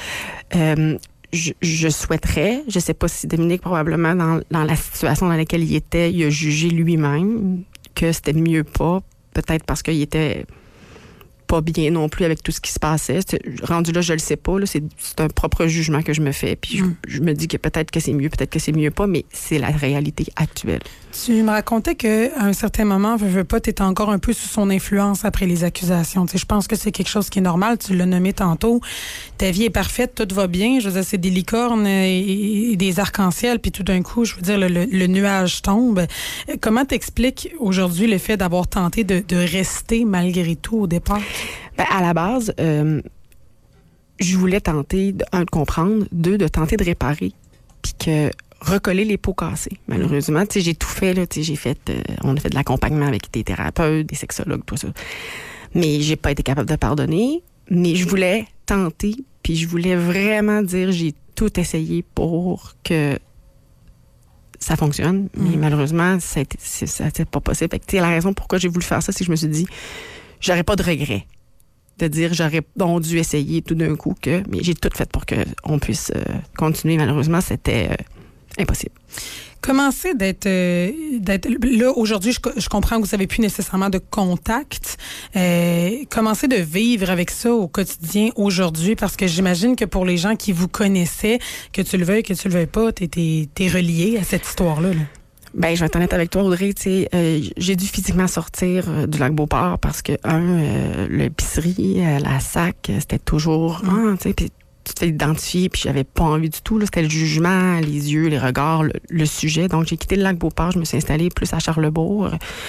Je souhaiterais, je ne sais pas si Dominique, probablement dans la situation dans laquelle il était, il a jugé lui-même que c'était mieux pas, peut-être parce qu'il était pas bien non plus avec tout ce qui se passait. Rendu là, je le sais pas. Là, c'est un propre jugement que je me fais. Puis je me dis que peut-être que c'est mieux, peut-être que c'est mieux pas, mais c'est la réalité actuelle. Tu me racontais qu'à un certain moment, veux pas, tu étais encore un peu sous son influence après les accusations. Je pense que c'est quelque chose qui est normal. Tu l'as nommé tantôt. Ta vie est parfaite, tout va bien. Je veux dire, c'est des licornes et des arcs-en-ciel. Puis tout d'un coup, je veux dire, le nuage tombe. Comment t'expliques aujourd'hui le fait d'avoir tenté de rester malgré tout au départ? Ben, à la base, je voulais tenter, de comprendre, de tenter de réparer, puis que recoller les pots cassés. Malheureusement, tu sais, j'ai tout fait, là, tu sais, on a fait de l'accompagnement avec des thérapeutes, des sexologues, tout ça. Mais j'ai pas été capable de pardonner, mais je voulais tenter, puis je voulais vraiment dire, j'ai tout essayé pour que ça fonctionne, mais malheureusement, ça a été pas possible. Fait que, tu sais, la raison pourquoi j'ai voulu faire ça, c'est que je me suis dit, j'aurais pas de regret de dire j'aurais donc dû essayer tout d'un coup mais j'ai tout fait pour qu'on puisse continuer. Malheureusement, c'était impossible. Commencer d'être là aujourd'hui, je comprends que vous n'avez plus nécessairement de contact. Commencer de vivre avec ça au quotidien aujourd'hui, parce que j'imagine que pour les gens qui vous connaissaient, que tu le veuilles, que tu le veuilles pas, t'es relié à cette histoire-là. Là. Ben, je vais être honnête avec toi, Audrey. J'ai dû physiquement sortir du Lac-Beauport parce que, l'épicerie, la SAC, c'était toujours... puis tu te fais identifier, puis j'avais pas envie du tout. Là, c'était le jugement, les yeux, les regards, le sujet. Donc, j'ai quitté le Lac-Beauport. Je me suis installée plus à Charlesbourg.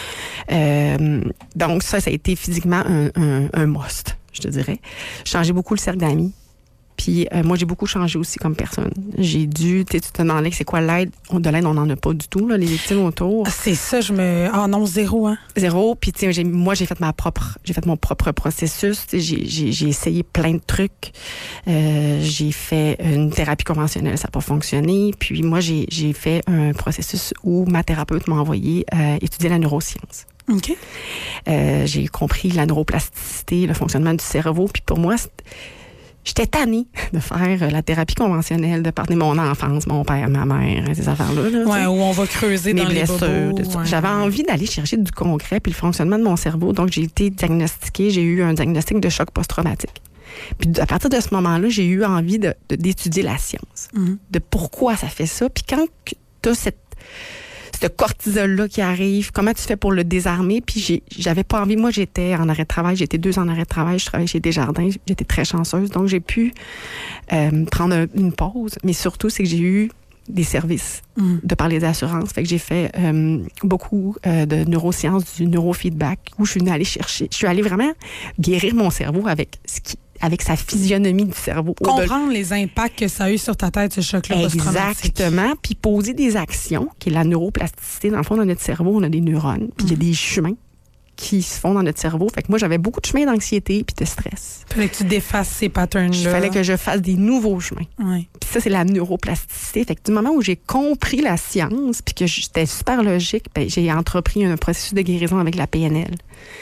Donc, ça a été physiquement un must, je te dirais. J'ai changé beaucoup le cercle d'amis. Puis moi, j'ai beaucoup changé aussi comme personne. J'ai dû, tu te demandais que c'est quoi l'aide. De l'aide, on n'en a pas du tout, là, les victimes autour. C'est ça, non, zéro, hein? Zéro. Puis, tu sais, moi, j'ai fait mon propre processus. J'ai essayé plein de trucs. J'ai fait une thérapie conventionnelle, ça n'a pas fonctionné. Puis, moi, j'ai fait un processus où ma thérapeute m'a envoyé étudier la neuroscience. OK. J'ai compris la neuroplasticité, le fonctionnement du cerveau. Puis, pour moi, j'étais tannée de faire la thérapie conventionnelle, de parler de mon enfance, mon père, ma mère, ces affaires-là. Là, où on va creuser mes dans blessures, les bobos. tout ça. J'avais envie d'aller chercher du concret puis le fonctionnement de mon cerveau. Donc, j'ai été diagnostiquée. J'ai eu un diagnostic de choc post-traumatique. Puis, à partir de ce moment-là, j'ai eu envie d'étudier la science, de pourquoi ça fait ça. Puis, quand tu as ce cortisol-là qui arrive, comment tu fais pour le désarmer? Puis j'avais pas envie. Moi, j'étais en arrêt de travail. J'étais 2 ans en arrêt de travail. Je travaillais chez Desjardins. J'étais très chanceuse. Donc, j'ai pu prendre une pause. Mais surtout, c'est que j'ai eu des services de parler d'assurance. Fait que j'ai fait beaucoup de neurosciences, du neurofeedback, où je suis allée vraiment guérir mon cerveau avec sa physionomie du cerveau. Comprendre les impacts que ça a eu sur ta tête, ce choc-là post-traumatique. Exactement. Puis poser des actions, qui est la neuroplasticité. Dans le fond, dans notre cerveau, on a des neurones, puis il y a des chemins qui se font dans notre cerveau. Fait que moi, j'avais beaucoup de chemins d'anxiété puis de stress. Il fallait que tu défasses ces patterns-là. Il fallait que je fasse des nouveaux chemins. Oui. Puis ça, c'est la neuroplasticité. Fait que du moment où j'ai compris la science puis que j'étais super logique, j'ai entrepris un processus de guérison avec la PNL.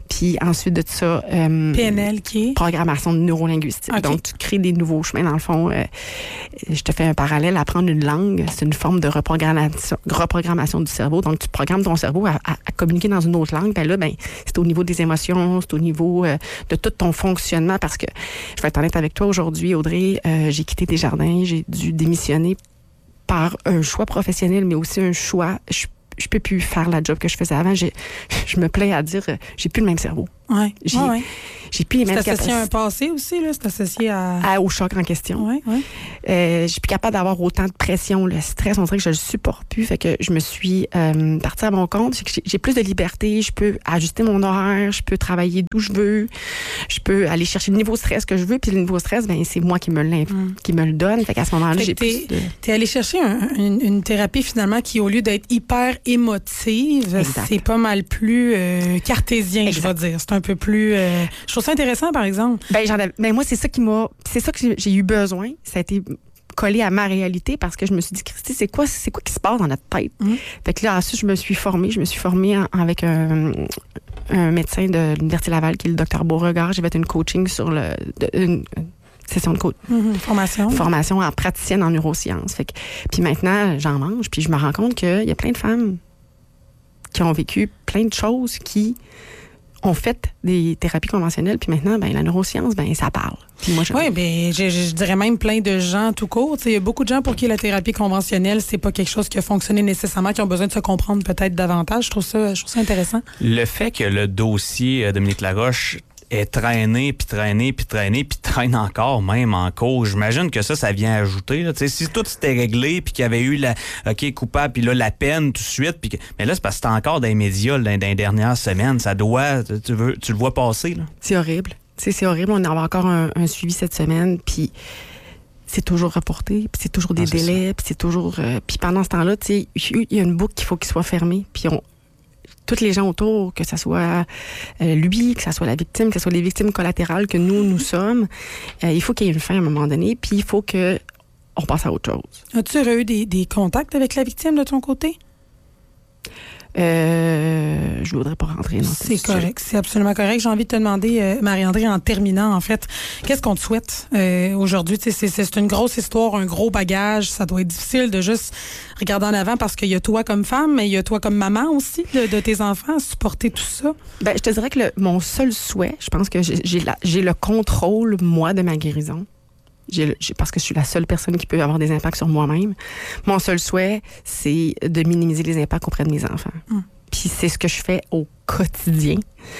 Puis ensuite de ça... PNL qui est? Programmation neurolinguistique. Okay. Donc, tu crées des nouveaux chemins. Dans le fond, je te fais un parallèle. Apprendre une langue, c'est une forme de reprogrammation du cerveau. Donc, tu programmes ton cerveau à communiquer dans une autre langue. Puis là, c'est au niveau des émotions, c'est au niveau de tout ton fonctionnement. Parce que, je vais être honnête avec toi aujourd'hui, Audrey, j'ai quitté Desjardins, j'ai dû démissionner par un choix professionnel, mais aussi un choix... Je peux plus faire la job que je faisais avant. Je me plais à dire, j'ai plus le même cerveau. Ouais. J'ai plus les mêmes capacités. C'est associé à un passé aussi, là? C'est associé au choc en question. Oui. Je suis plus capable d'avoir autant de pression. Le stress, on dirait que je le supporte plus. Fait que je me suis partie à mon compte. J'ai plus de liberté. Je peux ajuster mon horaire. Je peux travailler d'où je veux. Je peux aller chercher le niveau de stress que je veux. Puis le niveau de stress, c'est moi qui me le donne. Fait qu'à ce moment-là, j'ai plus de... T'es allé chercher une thérapie, finalement, qui, au lieu d'être hyper émotive, c'est pas mal plus cartésien, exact. Je vais dire. C'est un peu plus... je trouve ça intéressant, par exemple. Moi, c'est ça que j'ai eu besoin. Ça a été collé à ma réalité parce que je me suis dit, Christy, c'est quoi qui se passe dans notre tête? Fait que là, ensuite, je me suis formée avec un médecin de l'Université Laval qui est le Dr Beauregard. J'ai fait une coaching sur une session de formation en praticienne en neurosciences. Puis maintenant, j'en mange, puis je me rends compte qu'il y a plein de femmes qui ont vécu plein de choses qui ont fait des thérapies conventionnelles, puis maintenant, la neuroscience, ça parle. Oui, je dirais même plein de gens tout court. Il y a beaucoup de gens pour qui la thérapie conventionnelle, c'est pas quelque chose qui a fonctionné nécessairement, qui ont besoin de se comprendre peut-être davantage. Je trouve ça intéressant. Le fait que le dossier Dominique Laroche est traîné traîne encore même en cours. J'imagine que ça vient ajouter. Là. Si tout s'était réglé puis qu'il y avait eu coupable puis là la peine tout de suite, mais là c'est parce que c'est encore dans les médias dans les dernières semaines. Ça doit, tu le vois passer. Là. C'est horrible. C'est horrible. On a encore un suivi cette semaine puis c'est toujours reporté, puis c'est toujours des délais, puis c'est toujours... puis pendant ce temps-là, il y a une boucle qu'il faut qu'il soit fermée, puis toutes les gens autour, que ce soit lui, que ce soit la victime, que ce soit les victimes collatérales que nous sommes, il faut qu'il y ait une fin à un moment donné, puis il faut qu'on passe à autre chose. As-tu eu des contacts avec la victime de ton côté? Je voudrais pas rentrer dans C'est correct, c'est absolument correct. J'ai envie de te demander, Marie-André, en terminant, en fait, qu'est-ce qu'on te souhaite aujourd'hui? C'est une grosse histoire, un gros bagage. Ça doit être difficile de juste regarder en avant parce qu'il y a toi comme femme, mais il y a toi comme maman aussi de tes enfants à supporter tout ça. Je te dirais que mon seul souhait, je pense que j'ai le contrôle, moi, de ma guérison. Parce que je suis la seule personne qui peut avoir des impacts sur moi-même. Mon seul souhait, c'est de minimiser les impacts auprès de mes enfants. Puis c'est ce que je fais au quotidien.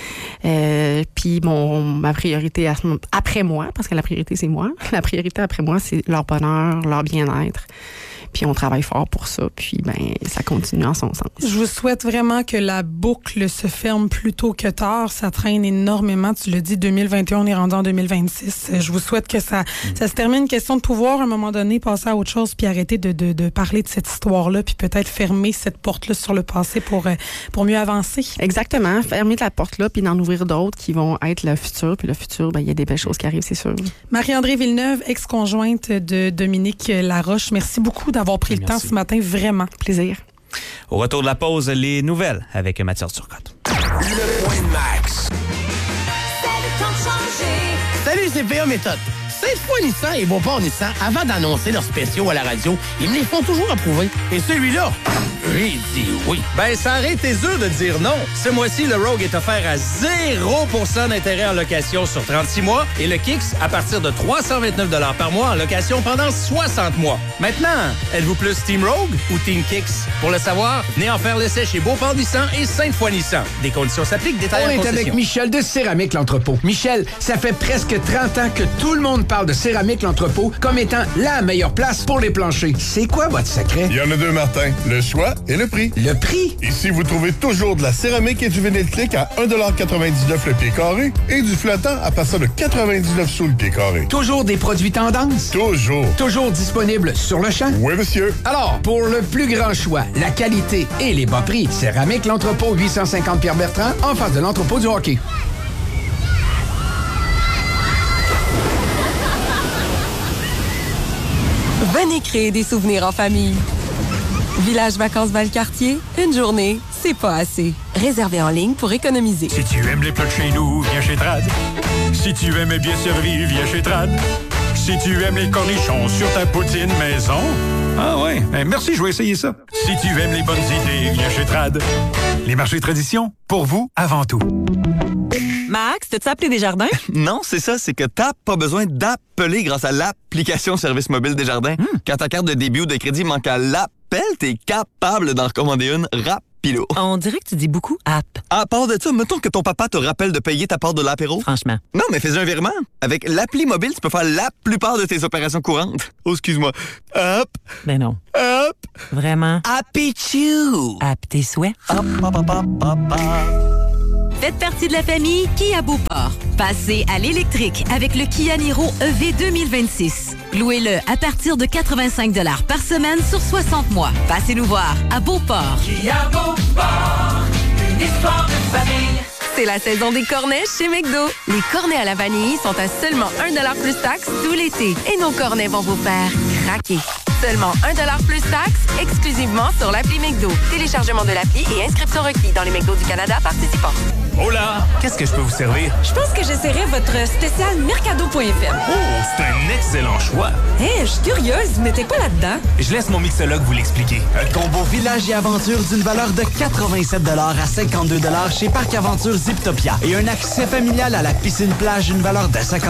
Puis ma priorité après moi, parce que la priorité, c'est moi. La priorité après moi, c'est leur bonheur, leur bien-être. Puis on travaille fort pour ça. Puis ça continue en son sens. Je vous souhaite vraiment que la boucle se ferme plus tôt que tard. Ça traîne énormément. Tu l'as dit, 2021, on est rendu en 2026. Je vous souhaite que ça se termine. Question de pouvoir, à un moment donné, passer à autre chose puis arrêter de parler de cette histoire-là puis peut-être fermer cette porte-là sur le passé pour mieux avancer. Exactement. Fermer la porte-là puis d'en ouvrir d'autres qui vont être le futur. Puis le futur, il y a des belles choses qui arrivent, c'est sûr. Marie-André Villeneuve, ex-conjointe de Dominique Laroche. Merci beaucoup d'avoir pris le temps ce matin. Vraiment. Plaisir. Au retour de la pause, les nouvelles avec Mathias Turcotte. Le point de max. C'est le temps de changer. Salut, c'est PA Méthode. Cette fois, Nissan et Beauport Nissan, avant d'annoncer leurs spéciaux à la radio, ils me les font toujours approuver. Et celui-là, il dit oui. Ça aurait été dur de dire non. Ce mois-ci, le Rogue est offert à 0% d'intérêt en location sur 36 mois et le Kicks à partir de 329 $ par mois en location pendant 60 mois. Maintenant, êtes-vous plus Team Rogue ou Team Kicks? Pour le savoir, venez en faire l'essai chez Beauport Nissan et Sainte-Foy Nissan. Des conditions s'appliquent, détails en concession. On est avec Michel de Céramique L'Entrepôt. Michel, ça fait presque 30 ans que tout le monde parle de Céramique L'Entrepôt comme étant la meilleure place pour les planchers. C'est quoi votre secret? Il y en a deux, Martin. Le choix et le prix. Le prix? Ici, vous trouvez toujours de la céramique et du vinyle clic à 1,99$ le pied carré et du flottant à partir de 99 sous le pied carré. Toujours des produits tendance? Toujours. Toujours disponibles sur le champ? Oui, monsieur. Alors, pour le plus grand choix, la qualité et les bas prix, Céramique L'Entrepôt, 850 Pierre-Bertrand, en face de l'entrepôt du hockey. Venez créer des souvenirs en famille. Village Vacances Valcartier, une journée, c'est pas assez. Réservez en ligne pour économiser. Si tu aimes les plats de chez nous, viens chez Trad. Si tu aimes bien servi, viens chez Trad. Si tu aimes les cornichons sur ta poutine maison... Ah ouais, merci, je vais essayer ça. Si tu aimes les bonnes idées, viens chez Trad. Les marchés tradition, pour vous, avant tout. Max, t'as-tu appelé Desjardins? Non, c'est ça, c'est que t'as pas besoin d'appeler grâce à l'application Service mobile Desjardins. Quand ta carte de débit ou de crédit manque à l'appel, t'es capable d'en recommander une rapido. On dirait que tu dis beaucoup app. À part de ça, mettons que ton papa te rappelle de payer ta part de l'apéro. Franchement. Non, mais fais un virement. Avec l'appli mobile, tu peux faire la plupart de tes opérations courantes. Oh, excuse-moi. Hop. Ben non. Hop. Vraiment. Happy-choo. App tes souhaits. Hop, hop, hop, hop, hop, hop. Faites partie de la famille Kia Beauport. Passez à l'électrique avec le Kia Niro EV 2026. Louez-le à partir de 85 $ par semaine sur 60 mois. Passez nous voir à Beauport. Kia Beauport, une histoire de famille. C'est la saison des cornets chez McDo. Les cornets à la vanille sont à seulement 1$ plus taxe tout l'été. Et nos cornets vont vous faire craquer. Seulement 1$ plus taxe, exclusivement sur l'appli McDo. Téléchargement de l'appli et inscription requis dans les McDo du Canada participants. Hola! Qu'est-ce que je peux vous servir? Je pense que j'essaierai votre spécial Mercado.fm. Oh, c'est un excellent choix! Hé, je suis curieuse, mais t'es pas là-dedans? Je laisse mon mixologue vous l'expliquer. Un combo village et aventure d'une valeur de 87$ à 52$ chez Parc Aventure Ziptopia. Et un accès familial à la piscine-plage d'une valeur de 54$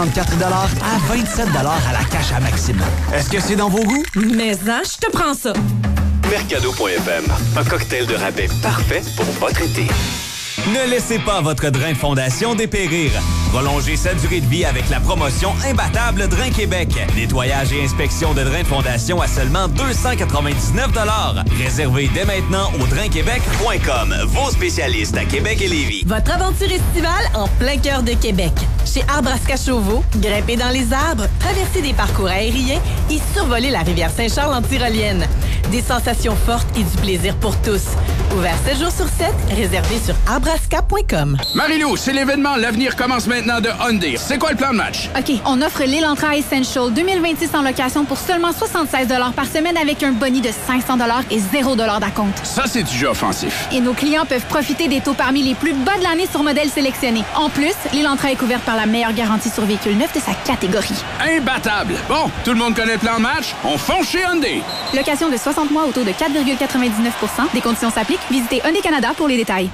à 27$ à la cache à Maxime. Est-ce que c'est dans vos goûts? Mais je te prends ça. Mercado.fm, un cocktail de rabais parfait pour votre été. Ne laissez pas votre drain de fondation dépérir. Prolongez sa durée de vie avec la promotion imbattable Drain Québec. Nettoyage et inspection de drain de fondation à seulement 299 $. Réservez dès maintenant au drainquebec.com, vos spécialistes à Québec et Lévis. Votre aventure estivale en plein cœur de Québec. Chez Arbrasca Chauveau, grimper dans les arbres, traverser des parcours aériens et survoler la rivière Saint-Charles en tyrolienne. Des sensations fortes et du plaisir pour tous. Ouvert 7 jours sur 7, réservé sur arbrasca.com. Marie-Lou, c'est l'événement L'avenir commence maintenant de Hyundai. C'est quoi le plan de match? OK, on offre l'Elantra Essential 2026 en location pour seulement 76 $ par semaine avec un boni de 500 $ et 0 $ d'acompte. Ça, c'est du jeu offensif. Et nos clients peuvent profiter des taux parmi les plus bas de l'année sur modèles sélectionnés. En plus, l'Elantra est couverte par la meilleure garantie sur véhicule neuf de sa catégorie. Imbattable! Bon, tout le monde connaît le plan de match? On fonce chez Hyundai! Location de 60 mois au taux de 4,99 %. Des conditions s'appliquent. Visitez Hyundai Canada pour les détails.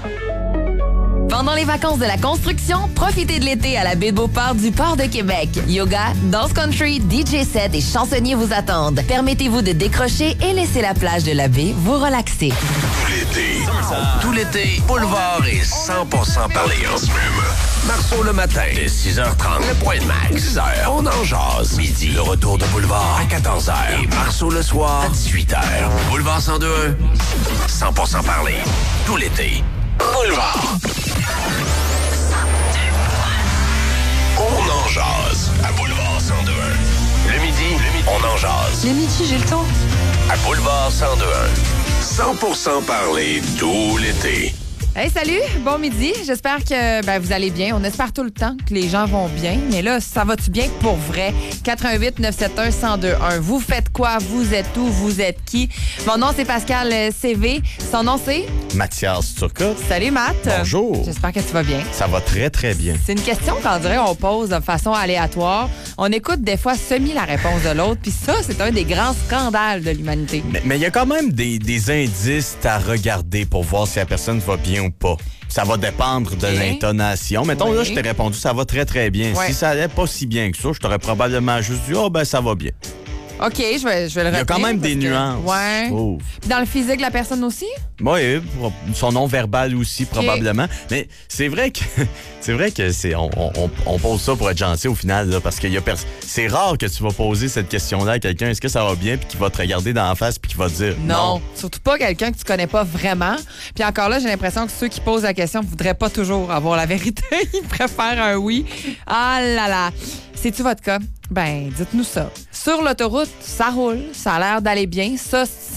Pendant les vacances de la construction, profitez de l'été à la baie de Beauport du Port de Québec. Yoga, danse country, DJ set et chansonniers vous attendent. Permettez-vous de décrocher et laissez la plage de la baie vous relaxer. Tout l'été, Boulevard est 100% parlé en semaine. Marceau le matin, dès 6h30. Le point de max, 10h. On en jase. Midi, le retour de Boulevard à 14h. Et Marceau le soir à 18h. Boulevard 102.1. 100% parlé. Tout l'été. Boulevard. On en jase à Boulevard 102.1. Le midi, on en jase. Le midi, j'ai le temps. À Boulevard 102.1. 100% parlé tout l'été. Hey, salut, bon midi. J'espère que vous allez bien. On espère tout le temps que les gens vont bien. Mais là, ça va-tu bien pour vrai? 88 971 1021. Vous faites quoi? Vous êtes où? Vous êtes qui? Mon nom, c'est Pascal CV. Son nom, c'est? Mathias Turcotte. Salut, Matt. Bonjour. J'espère que tu vas bien. Ça va très, très bien. C'est une question qu'on dirait on pose de façon aléatoire. On écoute des fois semi la réponse de l'autre. Puis ça, c'est un des grands scandales de l'humanité. Mais il y a quand même des indices à regarder pour voir si la personne va bien ou pas. Ça va dépendre de l'intonation. Mettons, là, je t'ai répondu, ça va très, très bien. Si ça allait pas si bien que ça, je t'aurais probablement juste dit, ça va bien. OK, je vais le retenir. Il y a quand même des nuances. Ouais. Dans le physique de la personne aussi? Oui, son nom verbal aussi, probablement. Mais c'est vrai que on pose ça pour être gentil au final, là, parce que c'est rare que tu vas poser cette question-là à quelqu'un, est-ce que ça va bien, puis qu'il va te regarder dans la face, puis qu'il va te dire non. Surtout pas quelqu'un que tu connais pas vraiment. Puis encore là, j'ai l'impression que ceux qui posent la question ne voudraient pas toujours avoir la vérité. Ils préfèrent un oui. Ah là là. C'est-tu votre cas? Ben, dites-nous ça. Sur l'autoroute, ça roule, ça a l'air d'aller bien. Ça,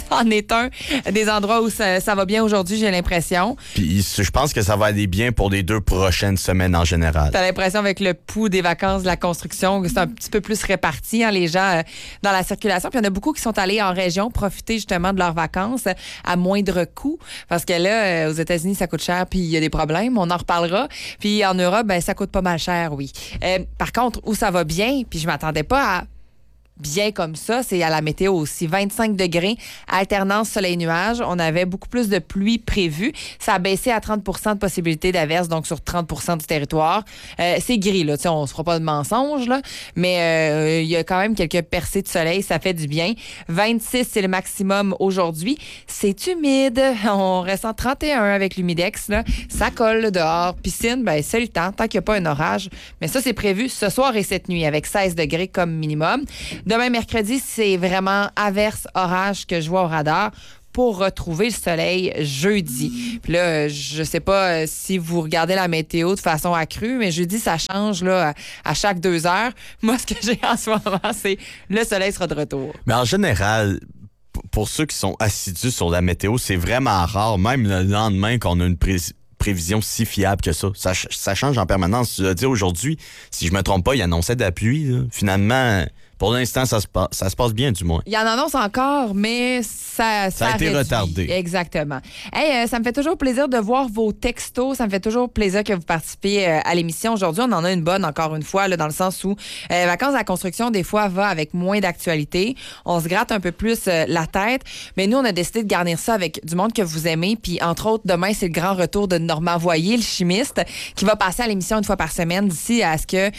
c'en est un des endroits où ça va bien aujourd'hui, j'ai l'impression. Puis je pense que ça va aller bien pour les 2 prochaines semaines en général. T'as l'impression avec le pouls des vacances de la construction que c'est un petit peu plus réparti, hein, les gens dans la circulation. Puis il y en a beaucoup qui sont allés en région profiter justement de leurs vacances à moindre coût. Parce que là, aux États-Unis, ça coûte cher puis il y a des problèmes. On en reparlera. Puis en Europe, ça coûte pas mal cher, oui. Par contre, où ça va bien, puis je m'attendais pas à bien comme ça, c'est à la météo aussi. 25 degrés, alternance soleil-nuage. On avait beaucoup plus de pluie prévue. Ça a baissé à 30 de possibilité d'averse, donc sur 30 du territoire. C'est gris, là. On ne se fera pas de mensonges, là. Mais il y a quand même quelques percées de soleil. Ça fait du bien. 26, c'est le maximum aujourd'hui. C'est humide. On ressent 31 avec l'humidex, là. Ça colle là, dehors. Piscine, c'est le temps, tant qu'il n'y a pas un orage. Mais ça, c'est prévu ce soir et cette nuit, avec 16 degrés comme minimum. Demain, mercredi, c'est vraiment averse, orage que je vois au radar pour retrouver le soleil jeudi. Puis là, je sais pas si vous regardez la météo de façon accrue, mais jeudi, ça change là, à chaque 2 heures. Moi, ce que j'ai en ce moment, c'est le soleil sera de retour. Mais en général, pour ceux qui sont assidus sur la météo, c'est vraiment rare, même le lendemain, qu'on a une prévision si fiable que ça. Ça change en permanence. Je veux dire, aujourd'hui, si je me trompe pas, il annonçait de la pluie. Là. Finalement, pour l'instant, ça se passe bien, du moins. Il y en annonce encore, mais ça a été retardé. Exactement. Hey, ça me fait toujours plaisir de voir vos textos. Ça me fait toujours plaisir que vous participiez à l'émission. Aujourd'hui, on en a une bonne, encore une fois, là, dans le sens où vacances à la construction, des fois, va avec moins d'actualité. On se gratte un peu plus la tête. Mais nous, on a décidé de garnir ça avec du monde que vous aimez. Puis, entre autres, demain, c'est le grand retour de Normand Voyer, le chimiste, qui va passer à l'émission une fois par semaine d'ici à ce que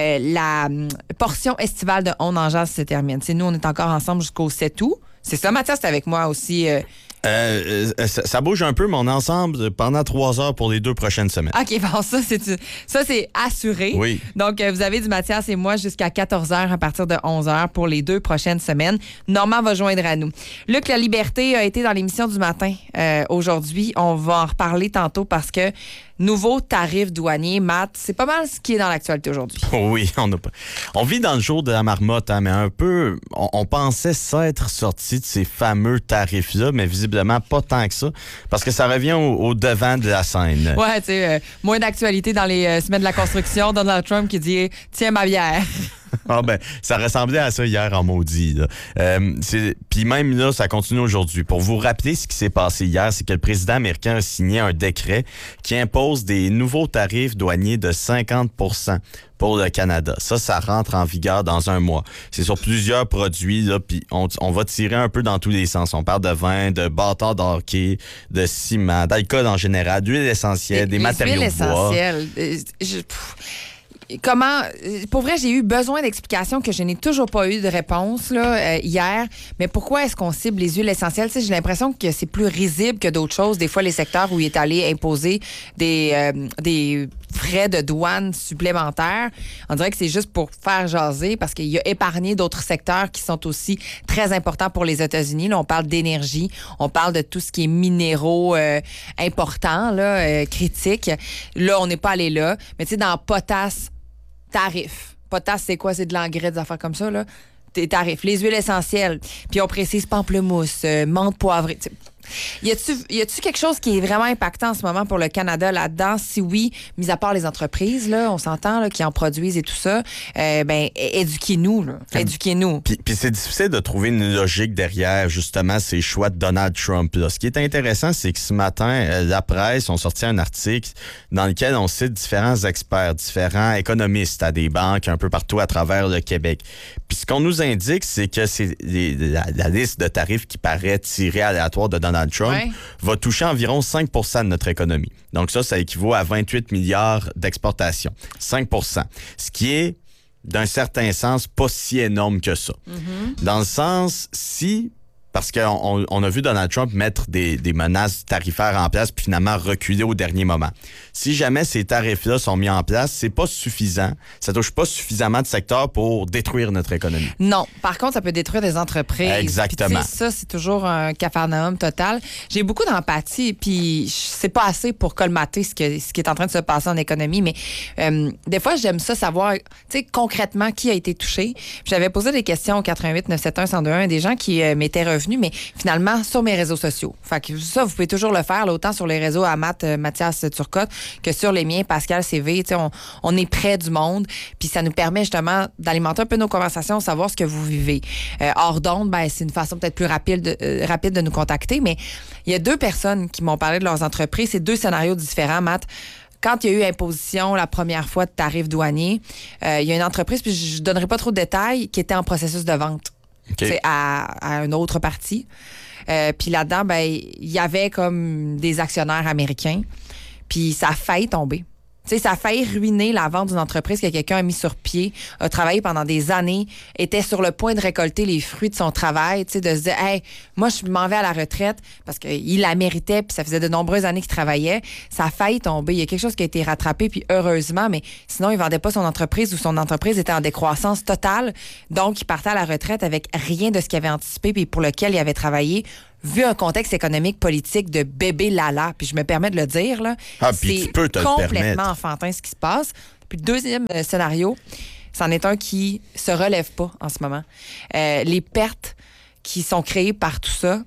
la portion estivale de On en jase se termine. Nous, on est encore ensemble jusqu'au 7 août. C'est ça, Mathias, c'est avec moi aussi. Ça bouge un peu, mais on est ensemble pendant 3 heures pour les 2 prochaines semaines. OK, bon, ça, c'est assuré. Oui. Donc, vous avez du Mathias et moi jusqu'à 14 heures à partir de 11 heures pour les 2 prochaines semaines. Normand va joindre à nous. Luc La Liberté a été dans l'émission du matin aujourd'hui. On va en reparler tantôt parce que nouveau tarif douanier, Matt, c'est pas mal ce qui est dans l'actualité aujourd'hui. Oui, on vit dans le jour de la marmotte, hein, mais un peu, on pensait s'être sorti de ces fameux tarifs-là, mais visiblement pas tant que ça, parce que ça revient au devant de la scène. Ouais, tu sais, moins d'actualité dans les semaines de la construction. Donald Trump qui dit « Tiens ma bière ». Ah ben, ça ressemblait à ça hier en maudit. Puis même là, ça continue aujourd'hui. Pour vous rappeler ce qui s'est passé hier, c'est que le président américain a signé un décret qui impose des nouveaux tarifs douaniers de 50% pour le Canada. Ça rentre en vigueur dans 1 mois. C'est sur plusieurs produits, là, puis on va tirer un peu dans tous les sens. On parle de vin, de bâtons de hockey, de ciment, d'alcool en général, d'huile essentielle, des matériaux de bois. Comment, pour vrai, j'ai eu besoin d'explications que je n'ai toujours pas eu de réponse là, hier. Mais pourquoi est-ce qu'on cible les huiles essentielles? J'ai l'impression que c'est plus risible que d'autres choses. Des fois, les secteurs où il est allé imposer des frais de douane supplémentaires, on dirait que c'est juste pour faire jaser parce qu'il a épargné d'autres secteurs qui sont aussi très importants pour les États-Unis. Là, on parle d'énergie, on parle de tout ce qui est minéraux importants, là, critiques. Là, on n'est pas allé là. Mais tu sais, dans potasse, tarif. Potasse, c'est quoi? C'est de l'engrais, des affaires comme ça, là. Tes tarifs. Les huiles essentielles. Puis on précise pamplemousse, menthe poivrée. T'sais. Y a-tu quelque chose qui est vraiment impactant en ce moment pour le Canada là-dedans? Si oui, mis à part les entreprises, là, on s'entend, là, qui en produisent et tout ça, éduquez-nous, là. Éduquez-nous. Puis c'est difficile de trouver une logique derrière, justement, ces choix de Donald Trump, là. Ce qui est intéressant, c'est que ce matin, la presse ont sorti un article dans lequel on cite différents experts, différents économistes à des banques un peu partout à travers le Québec. Puis ce qu'on nous indique, c'est que c'est la liste de tarifs qui paraît tirée aléatoire de Donald Trump va toucher environ 5 % de notre économie. Donc ça équivaut à 28 milliards d'exportations. 5 %. Ce qui est, d'un certain sens, pas si énorme que ça. Mm-hmm. Dans le sens, parce qu'on a vu Donald Trump mettre des menaces tarifaires en place puis finalement reculer au dernier moment. Si jamais ces tarifs-là sont mis en place, c'est pas suffisant. Ça touche pas suffisamment de secteurs pour détruire notre économie. Non. Par contre, ça peut détruire des entreprises. Exactement. Puis, ça, c'est toujours un capharnaüm total. J'ai beaucoup d'empathie, puis c'est pas assez pour colmater ce qui est en train de se passer en économie, mais des fois, j'aime ça savoir, tu sais, concrètement, qui a été touché. J'avais posé des questions au 88 971 1021 des gens qui m'étaient revenus revenus, mais finalement, sur mes réseaux sociaux. Fait que ça, vous pouvez toujours le faire, là, autant sur les réseaux à Mathias Turcotte que sur les miens, Pascal CV. On est près du monde, puis ça nous permet justement d'alimenter un peu nos conversations, savoir ce que vous vivez. Hors d'onde, c'est une façon peut-être plus rapide de nous contacter, mais il y a 2 personnes qui m'ont parlé de leurs entreprises. C'est 2 scénarios différents, Matt. Quand il y a eu imposition la première fois de tarifs douaniers, il y a une entreprise, puis je ne donnerai pas trop de détails, qui était en processus de vente à une autre partie. Puis là-dedans, il y avait comme des actionnaires américains, puis ça a failli tomber. Ça a failli ruiner la vente d'une entreprise que quelqu'un a mis sur pied, a travaillé pendant des années, était sur le point de récolter les fruits de son travail, de se dire, hey, moi, je m'en vais à la retraite parce qu'il la méritait, puis ça faisait de nombreuses années qu'il travaillait. Ça a failli tomber. Il y a quelque chose qui a été rattrapé, puis heureusement, mais sinon, il vendait pas son entreprise ou son entreprise était en décroissance totale. Donc, il partait à la retraite avec rien de ce qu'il avait anticipé, puis pour lequel il avait travaillé. Vu un contexte économique, politique de bébé Lala, puis je me permets de le dire, là, c'est complètement enfantin ce qui se passe. Puis le deuxième scénario, c'en est un qui se relève pas en ce moment. Les pertes qui sont créées par tout ça,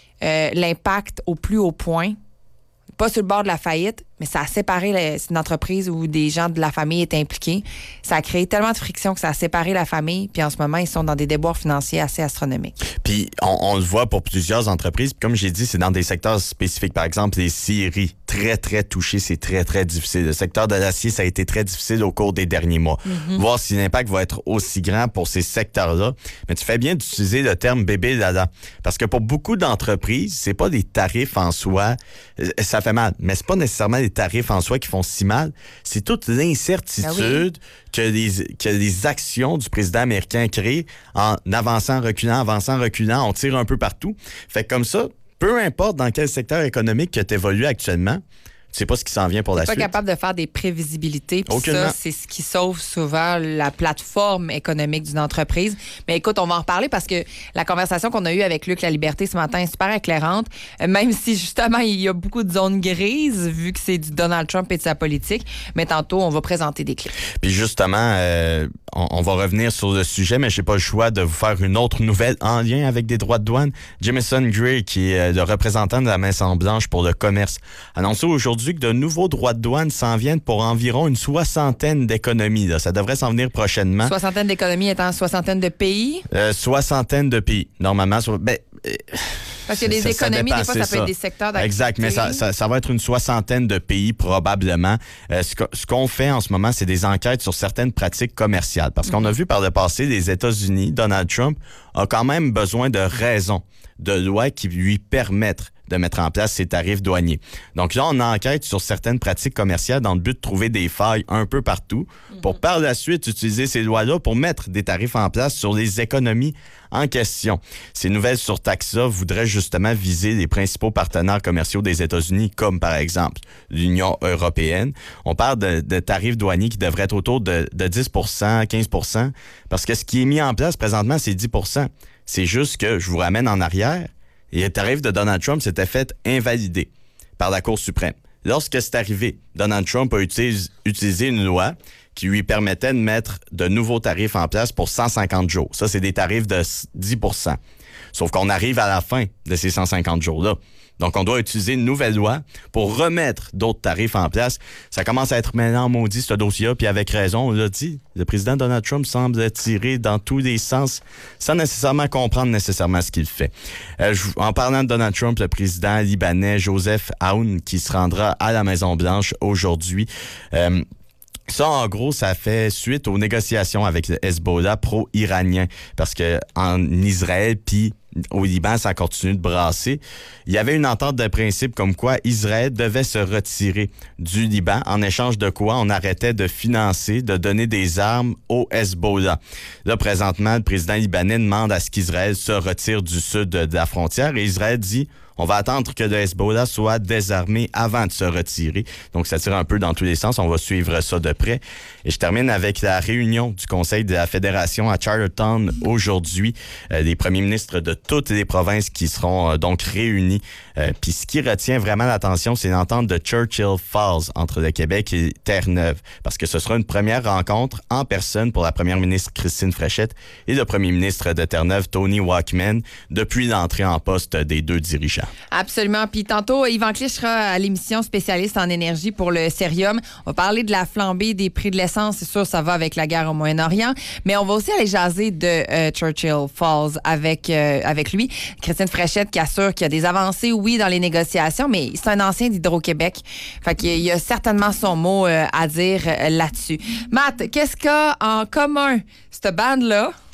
l'impact au plus haut point, pas sur le bord de la faillite, mais ça a séparé une entreprise où des gens de la famille étaient impliqués. Ça a créé tellement de friction que ça a séparé la famille. Puis en ce moment, ils sont dans des déboires financiers assez astronomiques. Puis on le voit pour plusieurs entreprises. Puis comme j'ai dit, c'est dans des secteurs spécifiques. Par exemple, les scieries, très, très touchées. C'est très, très difficile. Le secteur de l'acier, ça a été très difficile au cours des derniers mois. Voir si l'impact va être aussi grand pour ces secteurs-là. Mais tu fais bien d'utiliser le terme bébé là-dedans. Parce que pour beaucoup d'entreprises, c'est pas des tarifs en soi. Ça fait mal. Mais c'est pas nécessairement des tarifs en soi qui font si mal, c'est toute l'incertitude que les actions du président américain créent en avançant, reculant, on tire un peu partout. Fait que comme ça, peu importe dans quel secteur économique que tu évolues actuellement, tu sais pas ce qui s'en vient pour la suite. Tu n'es pas capable de faire des prévisibilités. Puis ça, c'est ce qui sauve souvent la plateforme économique d'une entreprise. Mais écoute, on va en reparler parce que la conversation qu'on a eue avec Luc La Liberté ce matin est super éclairante. Même si, justement, il y a beaucoup de zones grises vu que c'est du Donald Trump et de sa politique. Mais tantôt, on va présenter des clips. Puis justement, on va revenir sur le sujet, mais j'ai pas le choix de vous faire une autre nouvelle en lien avec des droits de douane. Jameson Gray, qui est le représentant de la Maison-Blanche pour le commerce, annonçait aujourd'hui que de nouveaux droits de douane s'en viennent pour environ une 60aine d'économies. Là. Ça devrait s'en venir prochainement. 60aine d'économies étant 60aine de pays? 60aine de pays, normalement. Parce que les économies, des fois, ça peut être des secteurs d'activité. Exact, mais ça va être une 60aine de pays, probablement. Ce qu'on fait en ce moment, c'est des enquêtes sur certaines pratiques commerciales. Parce qu'on a vu par le passé, les États-Unis, Donald Trump a quand même besoin de raisons, de lois qui lui permettent de mettre en place ces tarifs douaniers. Donc là, on enquête sur certaines pratiques commerciales dans le but de trouver des failles un peu partout pour par la suite utiliser ces lois-là pour mettre des tarifs en place sur les économies en question. Ces nouvelles surtaxes-là voudraient justement viser les principaux partenaires commerciaux des États-Unis, comme par exemple l'Union européenne. On parle de tarifs douaniers qui devraient être autour de 10 15 parce que ce qui est mis en place présentement, c'est 10 C'est juste que, je vous ramène en arrière, et le tarif de Donald Trump s'était fait invalider par la Cour suprême. Lorsque c'est arrivé, Donald Trump a utilisé une loi qui lui permettait de mettre de nouveaux tarifs en place pour 150 jours. Ça, c'est des tarifs de 10 Sauf qu'on arrive à la fin de ces 150 jours-là. Donc, on doit utiliser une nouvelle loi pour remettre d'autres tarifs en place. Ça commence à être maintenant maudit, ce dossier-là, puis avec raison, on l'a dit, le président Donald Trump semble tirer dans tous les sens sans nécessairement comprendre nécessairement ce qu'il fait. En parlant de Donald Trump, le président libanais Joseph Aoun, qui se rendra à la Maison-Blanche aujourd'hui, ça, en gros, ça fait suite aux négociations avec le Hezbollah pro-iranien. Parce que en Israël, puis au Liban, ça continue de brasser. Il y avait une entente de principe comme quoi Israël devait se retirer du Liban, en échange de quoi on arrêtait de financer, de donner des armes au Hezbollah. Là, présentement, le président libanais demande à ce qu'Israël se retire du sud de la frontière et Israël dit On va attendre que le Hezbollah soit désarmé avant de se retirer. Donc, ça tire un peu dans tous les sens. On va suivre ça de près. Et je termine avec la réunion du Conseil de la Fédération à Charlottetown aujourd'hui. Des premiers ministres de toutes les provinces qui seront donc réunis. Puis ce qui retient vraiment l'attention, c'est l'entente de Churchill Falls entre le Québec et Terre-Neuve. Parce que ce sera une première rencontre en personne pour la première ministre Christine Fréchette et le premier ministre de Terre-Neuve, Tony Walkman, depuis l'entrée en poste des deux dirigeants. Absolument. Puis tantôt, Yvan Clich sera à l'émission spécialiste en énergie pour le Cerium. On va parler de la flambée des prix de l'essence. C'est sûr, ça va avec la guerre au Moyen-Orient. Mais on va aussi aller jaser de Churchill Falls avec lui. Christine Fréchette qui assure qu'il y a des avancées, oui, dans les négociations, mais c'est un ancien d'Hydro-Québec. Fait qu'il y a certainement son mot à dire là-dessus. Matt, qu'est-ce qu'a en commun cette bande-là